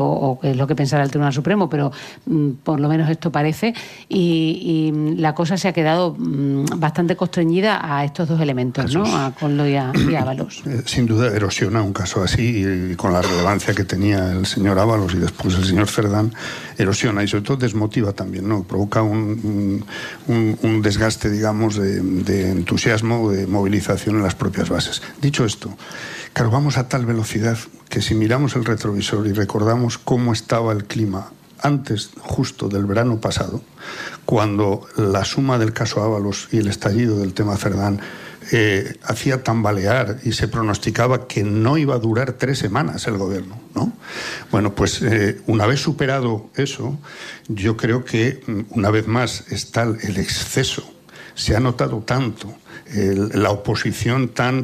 o es lo que pensará el Tribunal Supremo, pero por lo menos esto parece, y la cosa se ha quedado bastante constreñida a estos dos elementos, Jesús, ¿no? A Koldo y a Ábalos. Sin duda erosiona un caso así, y con la relevancia que tenía el señor Ábalos y después el señor Cerdán, erosiona y sobre todo desmotiva también, ¿no? Provoca un desgaste, digamos, de entusiasmo, de movilización en las propias bases. Dicho esto, claro, vamos a tal velocidad que si miramos el retrovisor y recordamos cómo estaba el clima antes justo del verano pasado, cuando la suma del caso Ábalos y el estallido del tema Cerdán hacía tambalear y se pronosticaba que no iba a durar 3 semanas el gobierno, ¿no? Bueno, pues una vez superado eso, yo creo que una vez más está el exceso. Se ha notado tanto la oposición tan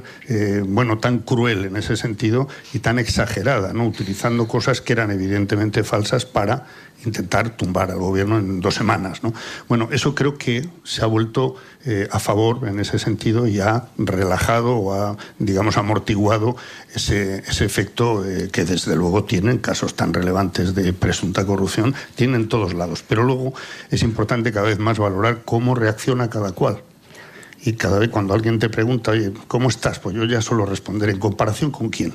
cruel en ese sentido y tan exagerada, ¿no? Utilizando cosas que eran evidentemente falsas para intentar tumbar al gobierno en 2 semanas, ¿no? Bueno, eso creo que se ha vuelto a favor en ese sentido y ha relajado o ha, digamos, amortiguado ese efecto que desde luego tienen casos tan relevantes de presunta corrupción, tienen todos lados. Pero luego es importante cada vez más valorar cómo reacciona cada cual. Y cada vez cuando alguien te pregunta, oye, ¿cómo estás? Pues yo ya suelo responder, ¿en comparación con quién?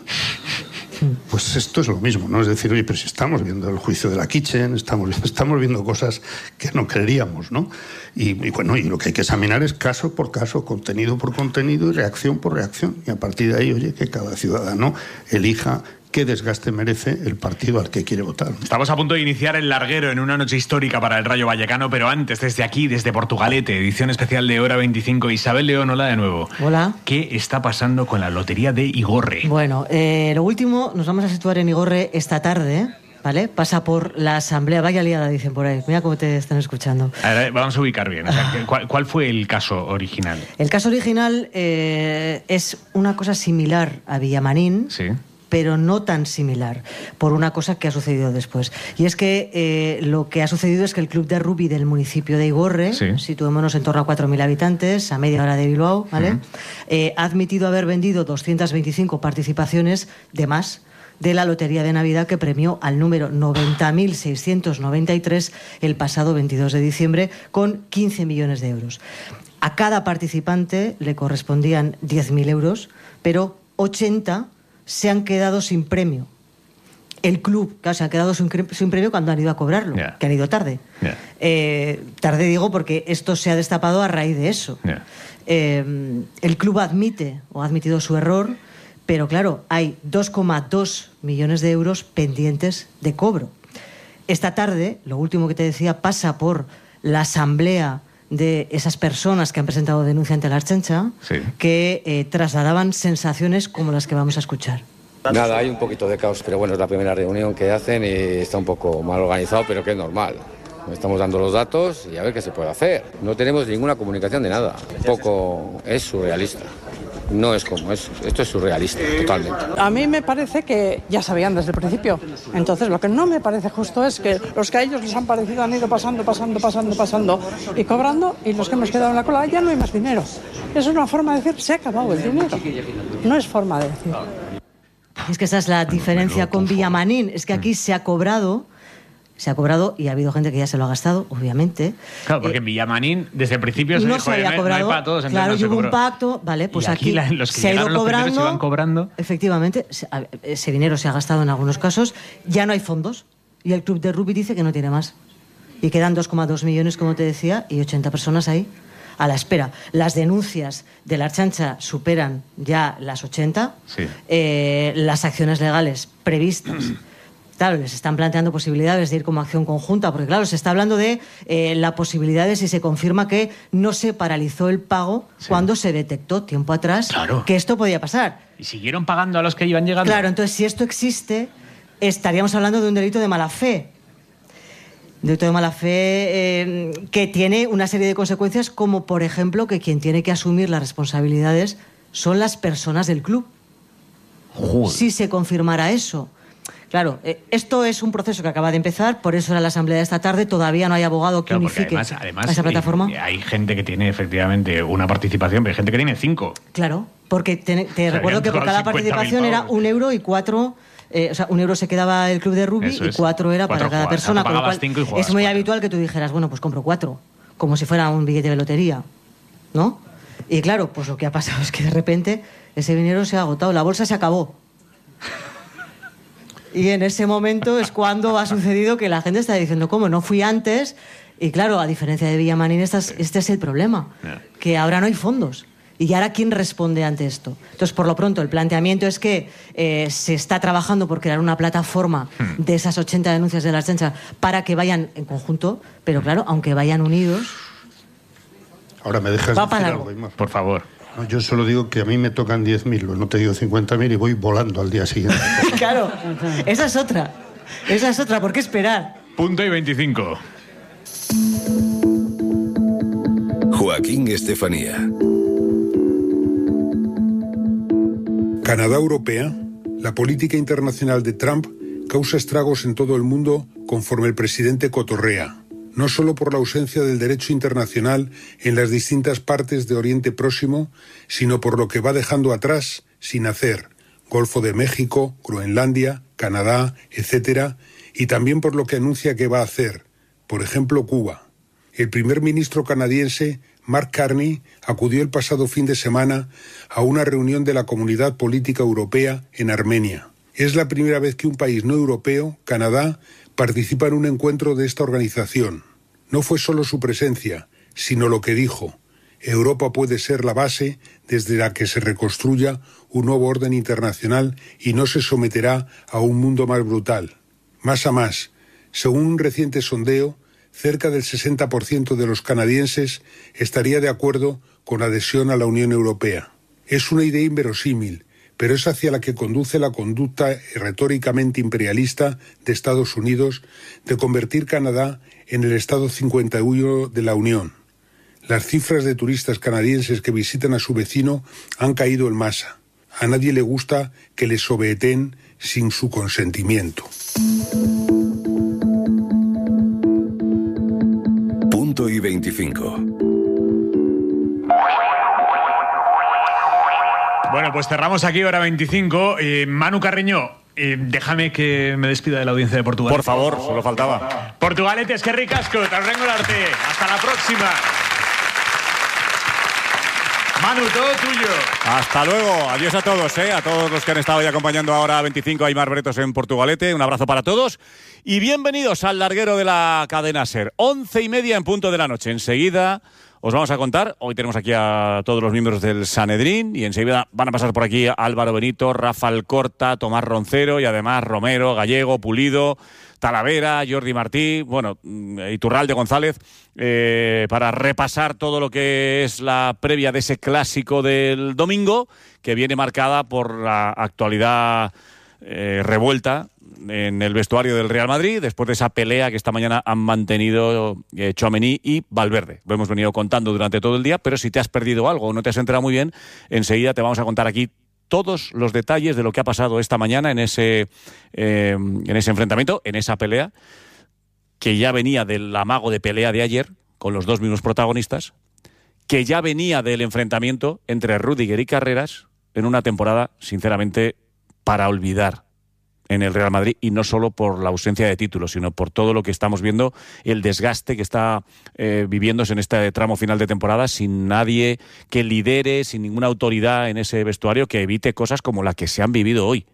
Pues esto es lo mismo, ¿no? Es decir, oye, pero si estamos viendo el juicio de la Kitchen, estamos viendo cosas que no creeríamos, ¿no? Y bueno, y lo que hay que examinar es caso por caso, contenido por contenido y reacción por reacción. Y a partir de ahí, oye, que cada ciudadano elija qué desgaste merece el partido al que quiere votar. Estamos a punto de iniciar el larguero en una noche histórica para el Rayo Vallecano, pero antes, desde aquí, desde Portugalete, edición especial de Hora 25. Isabel León, hola de nuevo. Hola. ¿Qué está pasando con la lotería de Igorre? Bueno, lo último, nos vamos a situar en Igorre esta tarde, ¿vale? Pasa por la asamblea, vaya liada, dicen por ahí. Mira cómo te están escuchando. A ver, vamos a ubicar bien. O sea, ¿cuál fue el caso original? El caso original es una cosa similar a Villamarín. Sí. Pero no tan similar, por una cosa que ha sucedido después. Y es que lo que ha sucedido es que el club de rugby del municipio de Igorre, sí, situémonos en torno a 4.000 habitantes, a media hora de Bilbao, ¿vale? Ha admitido haber vendido 225 participaciones de más de la lotería de Navidad que premió al número 90.693 el pasado 22 de diciembre con 15 millones de euros. A cada participante le correspondían 10.000 euros, pero 80 se han quedado sin premio. El club, claro, se han quedado sin premio cuando han ido a cobrarlo, que han ido tarde. Tarde digo porque esto se ha destapado a raíz de eso. El club ha admitido su error, pero claro, hay 2,2 millones de euros pendientes de cobro. Esta tarde, lo último que te decía, pasa por la asamblea de esas personas que han presentado denuncia ante la Ertzaintza, sí, que trasladaban sensaciones como las que vamos a escuchar. Nada, hay un poquito de caos, pero bueno, es la primera reunión que hacen y está un poco mal organizado, pero que es normal. Estamos dando los datos y a ver qué se puede hacer. No tenemos ninguna comunicación de nada. Un poco es surrealista. No es como eso. Esto es surrealista, totalmente. A mí me parece que ya sabían desde el principio. Entonces, lo que no me parece justo es que los que a ellos les han parecido han ido pasando y cobrando, y los que hemos quedado en la cola ya no hay más dinero. Es una forma de decir, se ha acabado el dinero. No es forma de decir. Es que esa es la diferencia con Villamarín. Es que aquí se ha cobrado y ha habido gente que ya se lo ha gastado, obviamente. Claro, porque en Villamarín desde el principio se no dijo, se había cobrado, no hay para todos. Claro, no hubo un pacto, vale, pues aquí los que se ha ido cobrando, se iban cobrando. Efectivamente, ese dinero se ha gastado en algunos casos, ya no hay fondos, y el club de rugby dice que no tiene más. Y quedan 2,2 millones, como te decía, y 80 personas ahí a la espera. Las denuncias de la Ertzaintza superan ya las 80, sí. Las acciones legales previstas, claro, les están planteando posibilidades de ir como acción conjunta, porque claro, se está hablando de la posibilidad de si se confirma que no se paralizó el pago, sí, cuando se detectó tiempo atrás, claro, que esto podía pasar. Y siguieron pagando a los que iban llegando. Claro, entonces si esto existe, estaríamos hablando de un delito de mala fe. Delito de mala fe que tiene una serie de consecuencias, como por ejemplo que quien tiene que asumir las responsabilidades son las personas del club. Joder. Si se confirmara eso. Claro, esto es un proceso que acaba de empezar, por eso era la asamblea de esta tarde, todavía no hay abogado que unifique además, a esa plataforma. Hay gente que tiene efectivamente una participación, pero hay gente que tiene 5. Claro, porque te recuerdo que por cada participación era 1 euro y 4 o sea, 1 euro se quedaba el club de rugby y 4 era para cada persona, con lo cual es muy habitual que tú dijeras, bueno, pues compro 4, como si fuera un billete de lotería, ¿no? Y claro, pues lo que ha pasado es que de repente ese dinero se ha agotado, la bolsa se acabó. Y en ese momento es cuando ha sucedido que la gente está diciendo, ¿cómo? No fui antes. Y claro, a diferencia de Villamarín, este es el problema, que ahora no hay fondos. ¿Y ahora quién responde ante esto? Entonces, por lo pronto, el planteamiento es que se está trabajando por crear una plataforma de esas 80 denuncias de la Ertzaintza para que vayan en conjunto, pero claro, aunque vayan unidos... Ahora me dejas decir algo, Aymar. Por favor. No, yo solo digo que a mí me tocan 10.000, no te digo 50.000 y voy volando al día siguiente. Claro, esa es otra. Esa es otra, ¿por qué esperar? Punto y 25. Joaquín Estefanía. Canadá europea, la política internacional de Trump causa estragos en todo el mundo conforme el presidente cotorrea, no solo por la ausencia del derecho internacional en las distintas partes de Oriente Próximo, sino por lo que va dejando atrás sin hacer, Golfo de México, Groenlandia, Canadá, etc., y también por lo que anuncia que va a hacer, por ejemplo, Cuba. El primer ministro canadiense, Mark Carney, acudió el pasado fin de semana a una reunión de la Comunidad Política Europea en Armenia. Es la primera vez que un país no europeo, Canadá, participa en un encuentro de esta organización. No fue solo su presencia, sino lo que dijo: Europa puede ser la base desde la que se reconstruya un nuevo orden internacional y no se someterá a un mundo más brutal. Más a más, según un reciente sondeo, cerca del 60% de los canadienses estaría de acuerdo con la adhesión a la Unión Europea. Es una idea inverosímil, pero es hacia la que conduce la conducta retóricamente imperialista de Estados Unidos de convertir Canadá en el Estado 51 de la Unión. Las cifras de turistas canadienses que visitan a su vecino han caído en masa. A nadie le gusta que les sobeteen sin su consentimiento. Punto y 25. Bueno, pues cerramos aquí, hora 25. Manu Carreño, déjame que me despida de la audiencia de Portugal. Por favor, solo faltaba. Portugalete, es que ricasco, Tarrengo el arte. Hasta la próxima. Manu, todo tuyo. Hasta luego. Adiós a todos, a todos los que han estado ahí acompañando ahora a 25 a Aymar Bretos en Portugalete. Un abrazo para todos y bienvenidos al larguero de la cadena SER. 11:30 en punto de la noche. Enseguida os vamos a contar. Hoy tenemos aquí a todos los miembros del Sanedrín y enseguida van a pasar por aquí Álvaro Benito, Rafa Alcorta, Tomás Roncero y además Romero, Gallego, Pulido, Talavera, Jordi Martí, bueno, Iturralde, González, para repasar todo lo que es la previa de ese clásico del domingo, que viene marcada por la actualidad revuelta en el vestuario del Real Madrid, después de esa pelea que esta mañana han mantenido Tchouaméni y Valverde. Lo hemos venido contando durante todo el día, pero si te has perdido algo o no te has enterado muy bien, enseguida te vamos a contar aquí todos los detalles de lo que ha pasado esta mañana en ese enfrentamiento, en esa pelea, que ya venía del amago de pelea de ayer, con los dos mismos protagonistas, que ya venía del enfrentamiento entre Rüdiger y Carreras en una temporada, sinceramente, para olvidar en el Real Madrid, y no solo por la ausencia de títulos, sino por todo lo que estamos viendo, el desgaste que está viviéndose en este tramo final de temporada, sin nadie que lidere, sin ninguna autoridad en ese vestuario que evite cosas como la que se han vivido hoy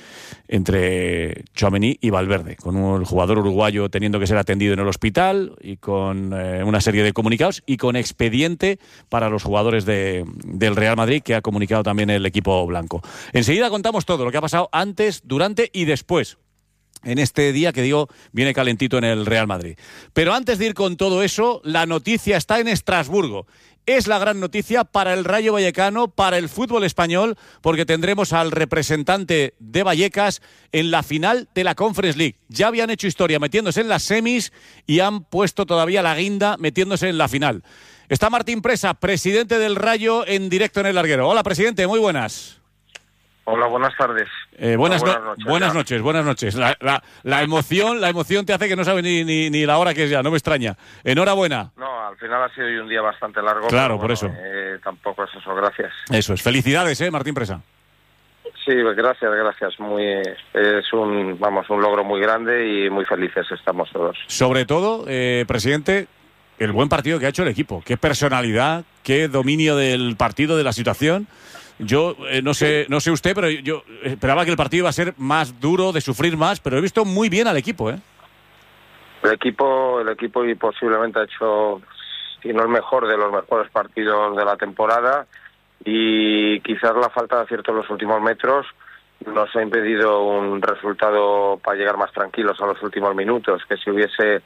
entre Tchouaméni y Valverde, con el jugador uruguayo teniendo que ser atendido en el hospital y con una serie de comunicados y con expediente para los jugadores del Real Madrid, que ha comunicado también el equipo blanco. Enseguida contamos todo lo que ha pasado antes, durante y después en este día que digo viene calentito en el Real Madrid. Pero antes de ir con todo eso, la noticia está en Estrasburgo. Es la gran noticia para el Rayo Vallecano, para el fútbol español, porque tendremos al representante de Vallecas en la final de la Conference League. Ya habían hecho historia metiéndose en las semis y han puesto todavía la guinda metiéndose en la final. Está Martín Presa, presidente del Rayo, en directo en el larguero. Hola, presidente, muy buenas. Hola, buenas tardes. Buenas noches. La emoción te hace que no sabes ni la hora que es ya, no me extraña. Enhorabuena. No, al final ha sido hoy un día bastante largo. Claro, pero por bueno, eso. Tampoco es eso, gracias. Eso es. Felicidades, Martín Presa. Sí, gracias. Es un logro muy grande y muy felices estamos todos. Sobre todo, presidente, el buen partido que ha hecho el equipo. Qué personalidad, qué dominio del partido, de la situación. Yo no sé usted, pero yo esperaba que el partido iba a ser más duro, de sufrir más, pero he visto muy bien al equipo, ¿eh? El equipo y posiblemente ha hecho, si no el mejor, de los mejores partidos de la temporada, y quizás la falta de acierto en los últimos metros nos ha impedido un resultado para llegar más tranquilos a los últimos minutos, que si hubiese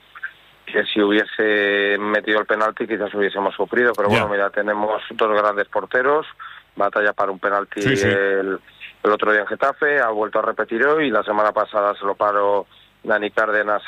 metido el penalti quizás hubiésemos sufrido, pero bueno, mira, tenemos dos grandes porteros, batalla para un penalti el otro día en Getafe, ha vuelto a repetir hoy, y la semana pasada se lo paró Dani Cárdenas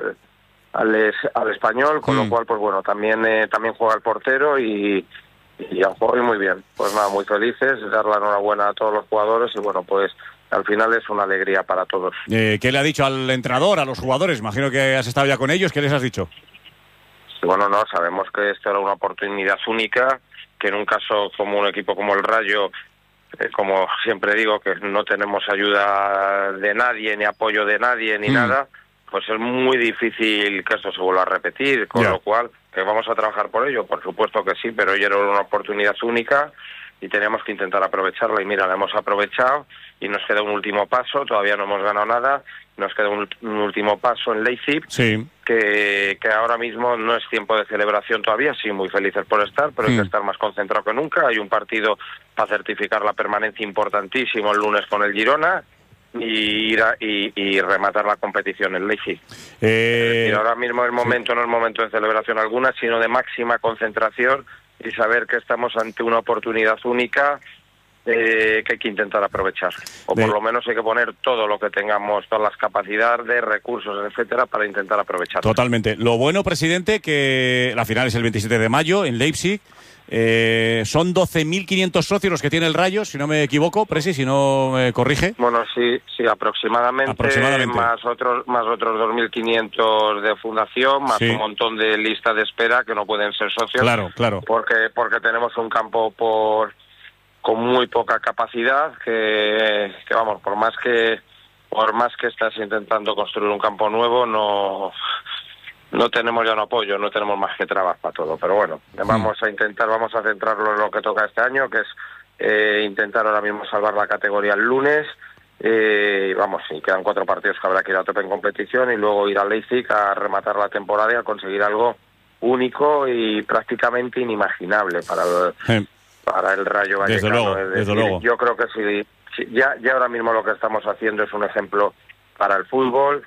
al Español, con lo cual, pues bueno, también juega el portero y han jugado muy bien. Pues nada, muy felices, dar la enhorabuena a todos los jugadores y bueno, pues al final es una alegría para todos. ¿Qué le ha dicho al entrenador, a los jugadores? Imagino que has estado ya con ellos. ¿Qué les has dicho? Bueno, no, sabemos que esto era una oportunidad única, que en un caso como un equipo como el Rayo, como siempre digo, que no tenemos ayuda de nadie, ni apoyo de nadie, ni nada, pues es muy difícil que esto se vuelva a repetir, con lo cual, que vamos a trabajar por ello, por supuesto que sí, pero hoy era una oportunidad única y teníamos que intentar aprovecharla, y mira, la hemos aprovechado y nos queda un último paso, todavía no hemos ganado nada, nos queda un último paso en Leipzig, que ahora mismo no es tiempo de celebración todavía, sí, muy felices por estar, pero hay que estar más concentrado que nunca. Hay un partido para certificar la permanencia importantísimo el lunes con el Girona, y rematar la competición en Leipzig. Y ahora mismo el momento no es momento de celebración alguna, sino de máxima concentración y saber que estamos ante una oportunidad única que hay que intentar aprovechar. O por lo menos hay que poner todo lo que tengamos, todas las capacidades, recursos, etcétera, para intentar aprovechar. Totalmente. Lo bueno, presidente, que la final es el 27 de mayo en Leipzig. Son 12.500 socios los que tiene el Rayo, si no me equivoco, Presi, si no me corrige. Bueno, sí, aproximadamente. Más otros 2.500 de fundación, más un montón de lista de espera que no pueden ser socios. Claro. Porque tenemos un campo con muy poca capacidad, que vamos, por más que estás intentando construir un campo nuevo, no tenemos ya un apoyo, no tenemos más que trabas para todo, pero bueno, vamos a centrarlo en lo que toca este año, que es intentar ahora mismo salvar la categoría el lunes, y quedan 4 partidos que habrá que ir a tope en competición, y luego ir a Leipzig a rematar la temporada y a conseguir algo único y prácticamente inimaginable para el Rayo Vallecano. Desde luego. Yo creo que sí, ya ahora mismo lo que estamos haciendo es un ejemplo para el fútbol.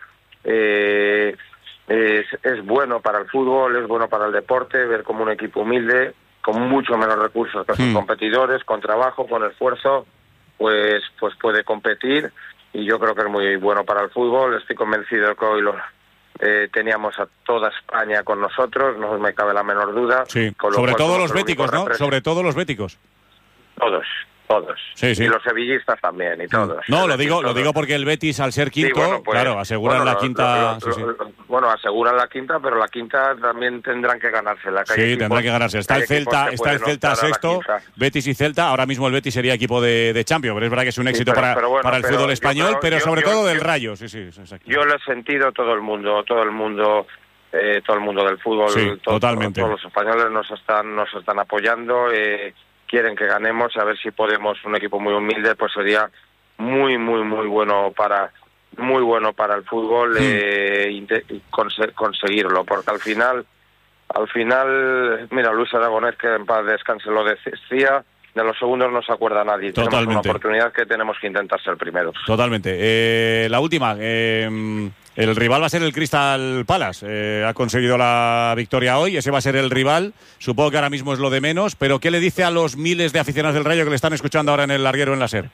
Es bueno para el fútbol, es bueno para el deporte, ver como un equipo humilde, con mucho menos recursos que sus competidores, con trabajo, con esfuerzo, pues puede competir, y yo creo que es muy bueno para el fútbol. Estoy convencido que hoy teníamos a toda España con nosotros, no me cabe la menor duda. Sí. Sobre todo los béticos, ¿no? Sobre todo los béticos. Todos. Sí. Y los sevillistas también, y todos. No, lo digo porque el Betis, al ser quinto, claro, aseguran la quinta. Aseguran la quinta, pero la quinta también tendrán que ganársela. Tendrán que ganarse. Está el Celta sexto, Betis y Celta. Ahora mismo el Betis sería equipo de Champions, pero es verdad que es un éxito para el fútbol español, pero sobre todo del Rayo. Sí, exacto. Yo lo he sentido todo el mundo del fútbol, totalmente. Todos los españoles nos están apoyando, quieren que ganemos, a ver si podemos. Un equipo muy humilde, pues sería muy bueno para el fútbol conseguirlo, porque al final, mira, Luis Aragonés, que en paz descanse, lo decía, de los segundos no se acuerda nadie. Totalmente. Tenemos una oportunidad que tenemos que intentar ser primeros. Totalmente. La última, el rival va a ser el Crystal Palace. Ha conseguido la victoria hoy, ese va a ser el rival. Supongo que ahora mismo es lo de menos, pero ¿qué le dice a los miles de aficionados del Rayo que le están escuchando ahora en el larguero en la SER?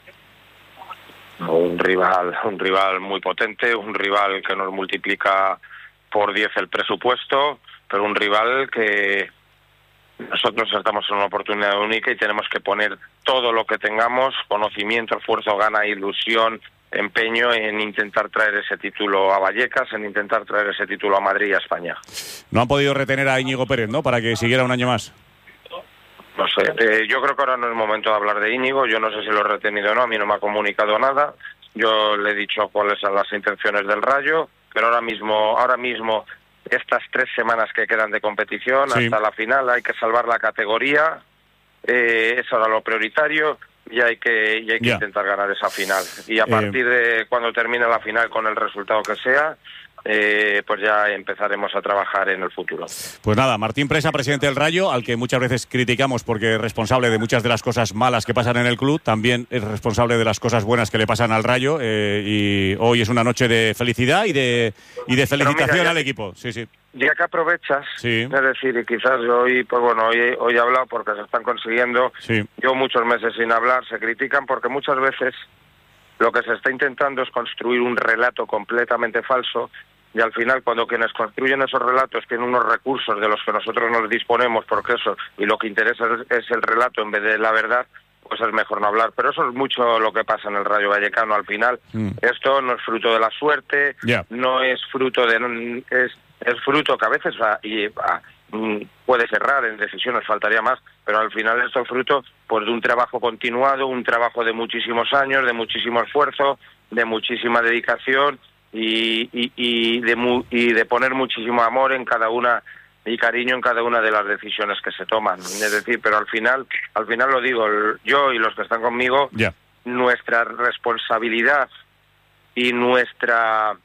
Un rival muy potente, un rival que nos multiplica por 10 el presupuesto, pero un rival que nosotros estamos en una oportunidad única y tenemos que poner todo lo que tengamos, conocimiento, esfuerzo, gana, ilusión, empeño en intentar traer ese título a Vallecas, en intentar traer ese título a Madrid y a España. No han podido retener a Íñigo Pérez, ¿no?, para que siguiera un año más. No sé, yo creo que ahora no es el momento de hablar de Íñigo, yo no sé si lo he retenido o no, a mí no me ha comunicado nada, yo le he dicho cuáles son las intenciones del Rayo, pero ahora mismo estas 3 semanas que quedan de competición, sí, hasta la final, hay que salvar la categoría, es ahora lo prioritario, y hay que intentar ganar esa final. Y a partir de cuando termine la final, con el resultado que sea, pues ya empezaremos a trabajar en el futuro. Pues nada, Martín Presa, presidente del Rayo, al que muchas veces criticamos porque es responsable de muchas de las cosas malas que pasan en el club, también es responsable de las cosas buenas que le pasan al Rayo, y hoy es una noche de felicidad y de felicitación al equipo. Sí, sí. Ya que aprovechas, sí, es decir, y quizás hoy, pues bueno, hoy he hablado porque se están consiguiendo, sí, yo muchos meses sin hablar, se critican porque muchas veces lo que se está intentando es construir un relato completamente falso, y al final cuando quienes construyen esos relatos tienen unos recursos de los que nosotros nos disponemos, porque eso, y lo que interesa es el relato en vez de la verdad, pues es mejor no hablar. Pero eso es mucho lo que pasa en el Rayo Vallecano al final. Esto no es fruto de la suerte, no es fruto de... Es fruto que a veces puedes errar en decisiones, faltaría más, pero al final esto es fruto pues de un trabajo continuado, un trabajo de muchísimos años, de muchísimo esfuerzo, de muchísima dedicación y de poner muchísimo amor en cada una y cariño en cada una de las decisiones que se toman. Es decir, pero al final lo digo yo y los que están conmigo, nuestra responsabilidad y nuestra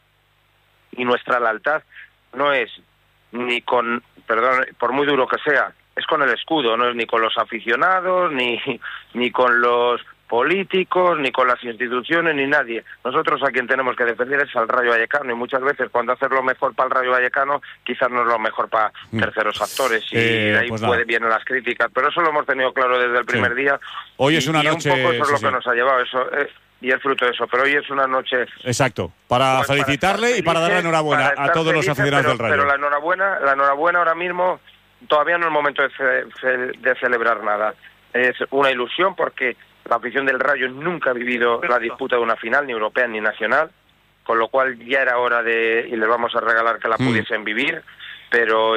lealtad no es ni con, perdón, por muy duro que sea, es con el escudo, no es ni con los aficionados, ni con los políticos, ni con las instituciones, ni nadie. Nosotros a quien tenemos que defender es al Rayo Vallecano, y muchas veces cuando hacer lo mejor para el Rayo Vallecano quizás no es lo mejor para terceros actores, y de ahí pues vienen las críticas, pero eso lo hemos tenido claro desde el primer día. Hoy es una noche... Y un poco eso es lo que nos ha llevado, eso... y es fruto de eso, pero hoy es una noche... Exacto, para felicitarle y para darle enhorabuena a todos los aficionados del Rayo. Pero la enhorabuena ahora mismo todavía no es momento de celebrar nada. Es una ilusión porque la afición del Rayo nunca ha vivido la disputa de una final, ni europea ni nacional, con lo cual ya era hora y les vamos a regalar que la pudiesen vivir, pero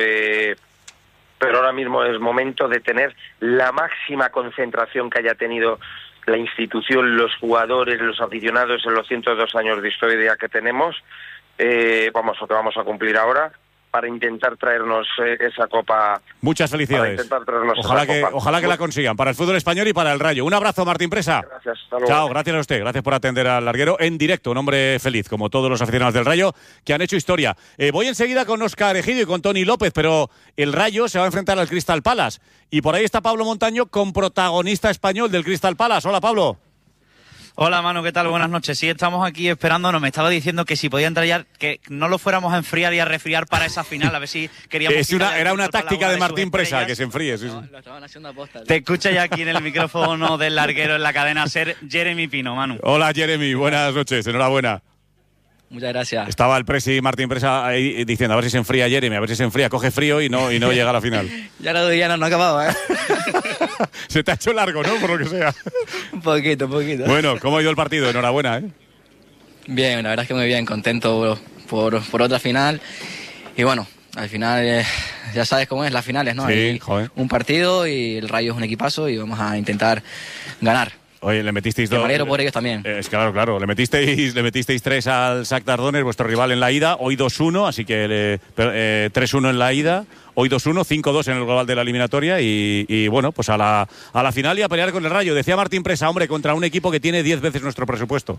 ahora mismo es momento de tener la máxima concentración que haya tenido la institución, los jugadores, los aficionados en los 102 años de historia que tenemos, que vamos a cumplir ahora, para intentar traernos esa copa. Muchas felicidades. Ojalá que la consigan para el fútbol español y para el Rayo. Un abrazo, Martín Presa. Gracias. Hasta luego. Chao, gracias a usted. Gracias por atender al larguero en directo. Un hombre feliz, como todos los aficionados del Rayo, que han hecho historia. Voy enseguida con Óscar Egidio y con Tony López, pero el Rayo se va a enfrentar al Crystal Palace. Y por ahí está Pablo Montaño, con protagonista español del Crystal Palace. Hola, Pablo. Hola, Manu, ¿qué tal? Buenas noches. Sí, estamos aquí esperándonos. Me estaba diciendo que si podía entrar ya, que no lo fuéramos a enfriar y a resfriar para esa final, a ver si queríamos... Era una táctica de Martín Presa, que se enfríe. Sí, sí. Lo estaban haciendo a posta. Te escucha ya aquí en el micrófono del larguero en la cadena SER, Jeremy Pino, Manu. Hola, Jeremy, buenas noches, enhorabuena. Muchas gracias. Estaba el presi Martín Presa ahí diciendo a ver si se enfría Jeremy, a ver si se enfría, coge frío y no llega a la final. Ya no ha acabado, ¿eh? Se te ha hecho largo, ¿no? Por lo que sea. Un poquito. Bueno, ¿cómo ha ido el partido? Enhorabuena, ¿eh? Bien, la verdad es que muy bien, contento por otra final. Y bueno, al final ya sabes cómo es las finales, ¿no? Sí, joder. Un partido y el Rayo es un equipazo y vamos a intentar ganar. Oye, le metisteis dos. Me alegro por ellos también. Es claro. Le metisteis 3 al Shakhtar Donetsk, vuestro rival en la ida. Hoy 2-1, así que 3-1 en la ida. Hoy 2-1, 5-2 en el global de la eliminatoria. Y bueno, pues a la final y a pelear con el Rayo. Decía Martín Presa, hombre, contra un equipo que tiene 10 veces nuestro presupuesto.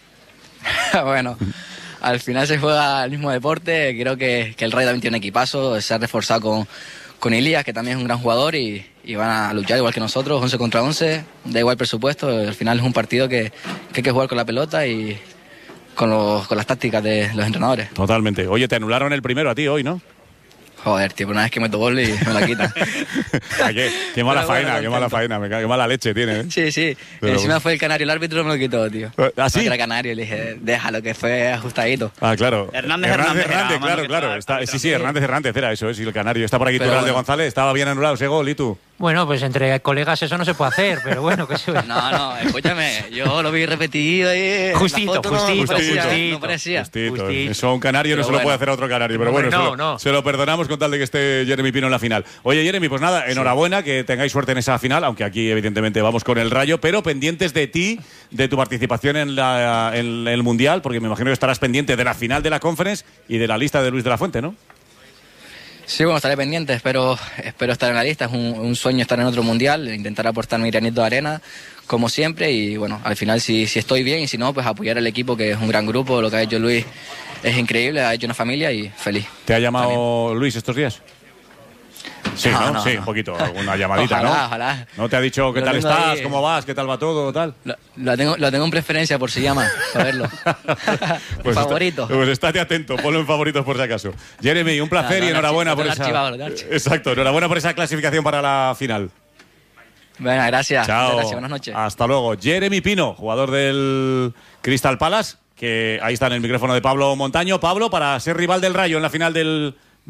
Bueno, al final se juega el mismo deporte. Creo que el Rayo también tiene un equipazo. Se ha reforzado con Elías, que también es un gran jugador, y van a luchar igual que nosotros, 11 contra 11, da igual presupuesto. Al final es un partido que hay que jugar con la pelota y con las tácticas de los entrenadores. Totalmente. Oye, te anularon el primero a ti hoy, ¿no? Joder, tío, una vez que meto gol y me la quitan. Qué mala faena, qué mala leche tiene, ¿eh? Sí. Pero encima fue el canario, el árbitro me lo quitó, tío. ¿Ah, sí? Era canario, le dije, déjalo, que fue ajustadito. Ah, claro. Hernández, claro. Sí, Hernández era eso, sí, el canario. Está por aquí Turral de González, estaba bien anulado ese gol, ¿y tú? Bueno, pues entre colegas eso no se puede hacer, pero bueno, que se ve. No, escúchame, yo lo vi repetido ahí. Justito. No parecía. Eso a un canario no se lo puede hacer a otro canario, pero bueno, se lo perdonamos con tal de que esté Jeremy Pino en la final. Oye, Jeremy, pues nada, enhorabuena, que tengáis suerte en esa final, aunque aquí evidentemente vamos con el Rayo, pero pendientes de ti, de tu participación en el Mundial, porque me imagino que estarás pendiente de la final de la Conference y de la lista de Luis de la Fuente, ¿no? Sí, bueno, estaré pendiente, espero estar en la lista, es un sueño estar en otro mundial, intentar aportar mi granito de arena, como siempre, y bueno, al final si estoy bien y si no, pues apoyar al equipo, que es un gran grupo, lo que ha hecho Luis es increíble, ha hecho una familia y feliz. ¿Te ha llamado también Luis estos días? Sí, ¿no? Sí, un poquito, alguna llamadita, ¿no? Ojalá. ¿No te ha dicho qué tal estás, ahí, cómo vas, qué tal va todo, tal? Lo tengo en preferencia por si llama, a verlo. Pues favorito. Pues estate atento, ponlo en favoritos por si acaso. Jeremy, un placer y enhorabuena por esa... Exacto, enhorabuena por esa clasificación para la final. Bueno, gracias. Chao. Gracias, buenas noches. Hasta luego. Jeremy Pino, jugador del Crystal Palace, que ahí está en el micrófono de Pablo Montaño. Pablo, para ser rival del Rayo en la final del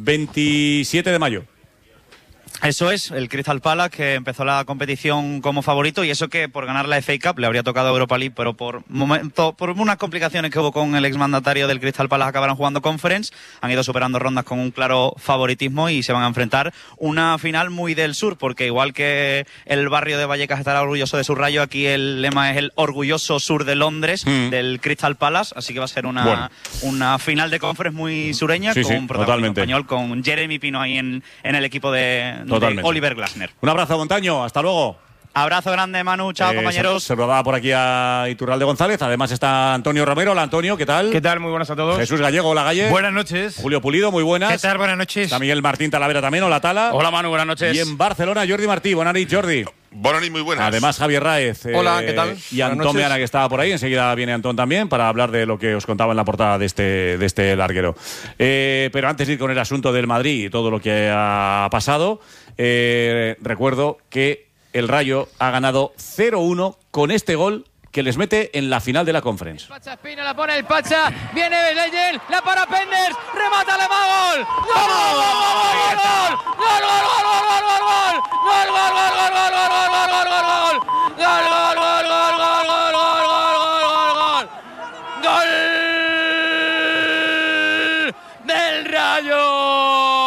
27 de mayo. Eso es, el Crystal Palace, que empezó la competición como favorito, y eso que por ganar la FA Cup le habría tocado Europa League, pero por unas complicaciones que hubo con el exmandatario del Crystal Palace acabaron jugando Conference, han ido superando rondas con un claro favoritismo y se van a enfrentar una final muy del sur, porque igual que el barrio de Vallecas estará orgulloso de su Rayo, aquí el lema es el orgulloso sur de Londres del Crystal Palace, así que va a ser una final de Conference muy sureña, con un protagonismo español, con Jeremy Pino ahí en el equipo de Oliver Glasner. Un abrazo, Montaño, hasta luego. Abrazo grande, Manu, chao, compañeros. Se lo da por aquí a Iturralde González, además está Antonio Romero. Hola, Antonio, ¿qué tal? ¿Qué tal? Muy buenas a todos. Jesús Gallego, hola, Galle. Buenas noches. Julio Pulido, muy buenas. ¿Qué tal? Buenas noches. Está Miguel Martín Talavera también, hola, Tala. Hola, Manu, buenas noches. Y en Barcelona, Jordi Martí, buenas noches, Jordi. Buenas noches, muy buenas. Además, Javier Raez. Hola, ¿qué tal? Y Antón Meana, que estaba por ahí. Enseguida viene Antón también para hablar de lo que os contaba en la portada de este larguero. Pero antes de ir con el asunto del Madrid y todo lo que ha pasado, recuerdo que el Rayo ha ganado 0-1 con este gol que les mete en la final de la Conference. Pacha Espina, la pone el Pacha, viene Leyen, la para Penders, remata, le va gol. ¡Gol del Rayo!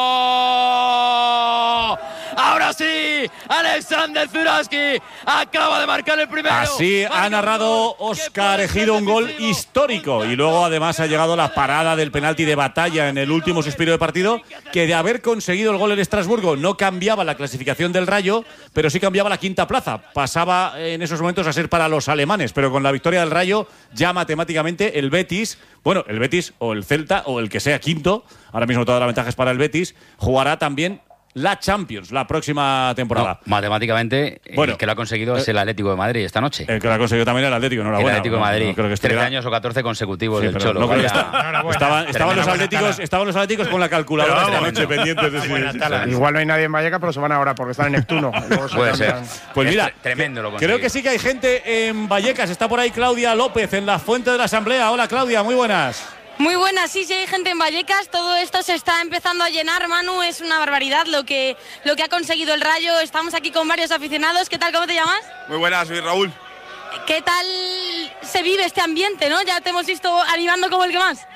Ahora sí, Alexander Zuraski acaba de marcar el primero. Así ha narrado Óscar Ejido un gol histórico. Y luego además ha llegado la parada del penalti de Batalla en el último suspiro de partido, que de haber conseguido el gol en Estrasburgo no cambiaba la clasificación del Rayo, pero sí cambiaba la quinta plaza. Pasaba en esos momentos a ser para los alemanes, pero con la victoria del Rayo ya matemáticamente el Betis, bueno, el Betis o el Celta o el que sea quinto, ahora mismo toda la ventaja es para el Betis, jugará también la Champions la próxima temporada. No, matemáticamente, el que lo ha conseguido es el Atlético de Madrid esta noche. El que lo ha conseguido también el Atlético, enhorabuena. El Atlético de Madrid, no creo que 13 años o 14 consecutivos del Cholo. No creo que estaban los Atléticos con la calculadora esta noche pendientes de si... Igual no hay nadie en Vallecas, pero se van ahora porque están en Neptuno. Puede ser. Pues mira, tremendo lo creo que sí que hay gente en Vallecas. Está por ahí Claudia López en la Fuente de la Asamblea. Hola, Claudia, muy buenas. Muy buenas, sí, hay gente en Vallecas, todo esto se está empezando a llenar, Manu, es una barbaridad lo que ha conseguido el Rayo, estamos aquí con varios aficionados, ¿qué tal, cómo te llamas? Muy buenas, soy Raúl. ¿Qué tal se vive este ambiente, no? Ya te hemos visto animando como el que más.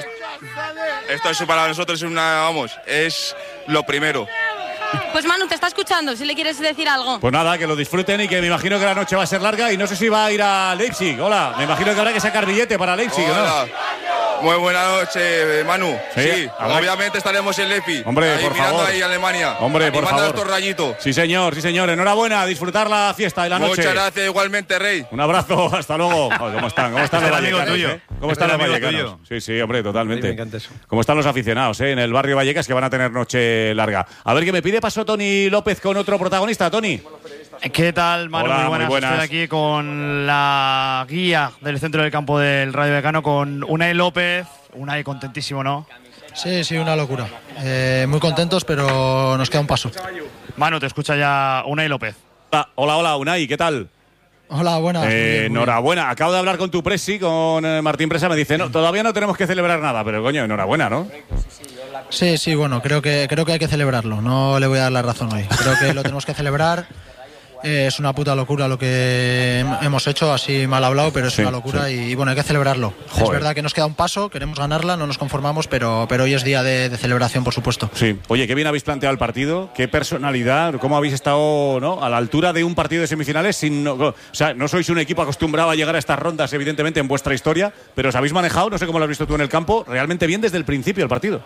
Esto es para nosotros es lo primero. Pues Manu, te está escuchando, si le quieres decir algo. Pues nada, que lo disfruten y que me imagino que la noche va a ser larga y no sé si va a ir a Leipzig. Hola, me imagino que habrá que sacar billete para Leipzig, Hola. ¿No? Muy buena noche, Manu. Sí, obviamente estaremos en Leipzig. Hombre, ahí por mirando favor. ahí a Alemania. Hombre, por favor. Estos rayitos. Sí, señor. Enhorabuena, a disfrutar la fiesta y la noche. Muchas gracias, igualmente, Rey. Un abrazo, hasta luego. ¿Cómo están? ¿Cómo están los vallecanos? ¿Cómo están los vallecanos? Sí, hombre, totalmente. Me encanta eso. ¿Cómo están los aficionados en el barrio Vallecas que van a tener noche larga? A ver, que me pide paso Tony López con otro protagonista. Tony. ¿Qué tal, Manu? Hola, muy buenas. Estoy aquí con la guía del centro del campo del Rayo Vallecano, con Unai López. Unai, contentísimo, ¿no? Sí, una locura. Muy contentos, pero nos queda un paso. Manu, te escucha ya Unai López. Hola, Unai, ¿qué tal? Hola, buenas. Muy bien. Enhorabuena. Acabo de hablar con tu presi, con Martín Presa. Me dice, no, todavía no tenemos que celebrar nada, pero coño, enhorabuena, ¿no? Sí, bueno, creo que hay que celebrarlo. No le voy a dar la razón hoy. Creo que lo tenemos que celebrar. Es una puta locura lo que hemos hecho, así mal hablado, pero es una locura y bueno, hay que celebrarlo. Joder. Es verdad que nos queda un paso, queremos ganarla, no nos conformamos, pero hoy es día de celebración, por supuesto. Sí. Oye, qué bien habéis planteado el partido, qué personalidad, cómo habéis estado, ¿no?, a la altura de un partido de semifinales. O sea, no sois un equipo acostumbrado a llegar a estas rondas, evidentemente, en vuestra historia, pero os habéis manejado, no sé cómo lo has visto tú en el campo, realmente bien desde el principio del partido.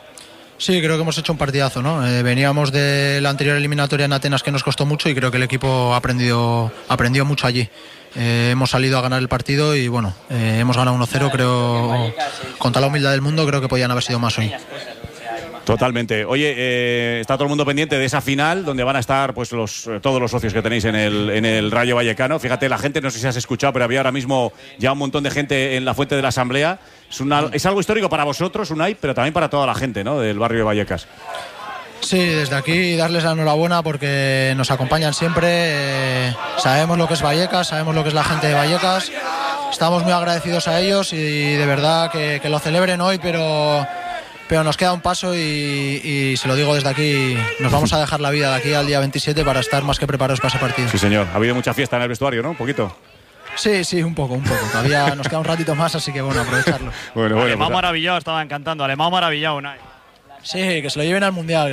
Sí, creo que hemos hecho un partidazo, ¿no? Veníamos de la anterior eliminatoria en Atenas que nos costó mucho y creo que el equipo aprendió mucho allí. Hemos salido a ganar el partido y bueno, hemos ganado 1-0, creo, con toda la humildad del mundo, creo que podían haber sido más hoy. Totalmente. Oye, está todo el mundo pendiente de esa final donde van a estar pues todos los socios que tenéis en el Rayo Vallecano. Fíjate, la gente, no sé si has escuchado, pero había ahora mismo ya un montón de gente en la fuente de la Asamblea. Es algo histórico para vosotros, Unai, pero también para toda la gente, ¿no?, del barrio de Vallecas. Sí, desde aquí darles la enhorabuena porque nos acompañan siempre. Sabemos lo que es Vallecas, sabemos lo que es la gente de Vallecas. Estamos muy agradecidos a ellos y de verdad que lo celebren hoy, pero nos queda un paso y se lo digo desde aquí, nos vamos a dejar la vida de aquí al día 27 para estar más que preparados para ese partido. Sí, señor. Ha habido mucha fiesta en el vestuario, ¿no? Un poquito. Sí, un poco. Todavía nos queda un ratito más, así que bueno, aprovecharlo. Bueno, Alemán maravillado, estaba encantando. Alemán maravillado, Unai. Sí, que se lo lleven al Mundial,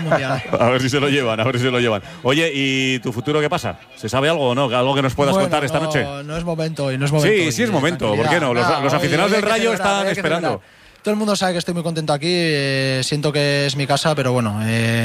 A ver si se lo llevan. Oye, ¿y tu futuro qué pasa? ¿Se sabe algo o no? ¿Algo que nos puedas contar esta noche? No es momento hoy, Sí es momento. ¿Por qué no? Los aficionados del Rayo están esperando. Todo el mundo sabe que estoy muy contento aquí, siento que es mi casa, pero bueno,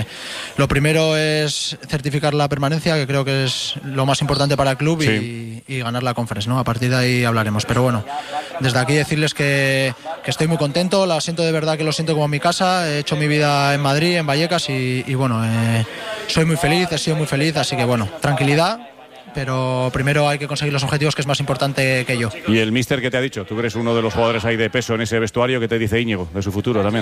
lo primero es certificar la permanencia, que creo que es lo más importante para el club, y ganar la Conference, ¿no? A partir de ahí hablaremos, pero bueno, desde aquí decirles que estoy muy contento, la siento de verdad, que lo siento como mi casa, he hecho mi vida en Madrid, en Vallecas y bueno, soy muy feliz, he sido muy feliz, así que bueno, tranquilidad. Pero primero hay que conseguir los objetivos, que es más importante que yo. ¿Y el míster qué te ha dicho? Tú eres uno de los jugadores ahí de peso en ese vestuario. ¿Qué te dice Íñigo de su futuro también?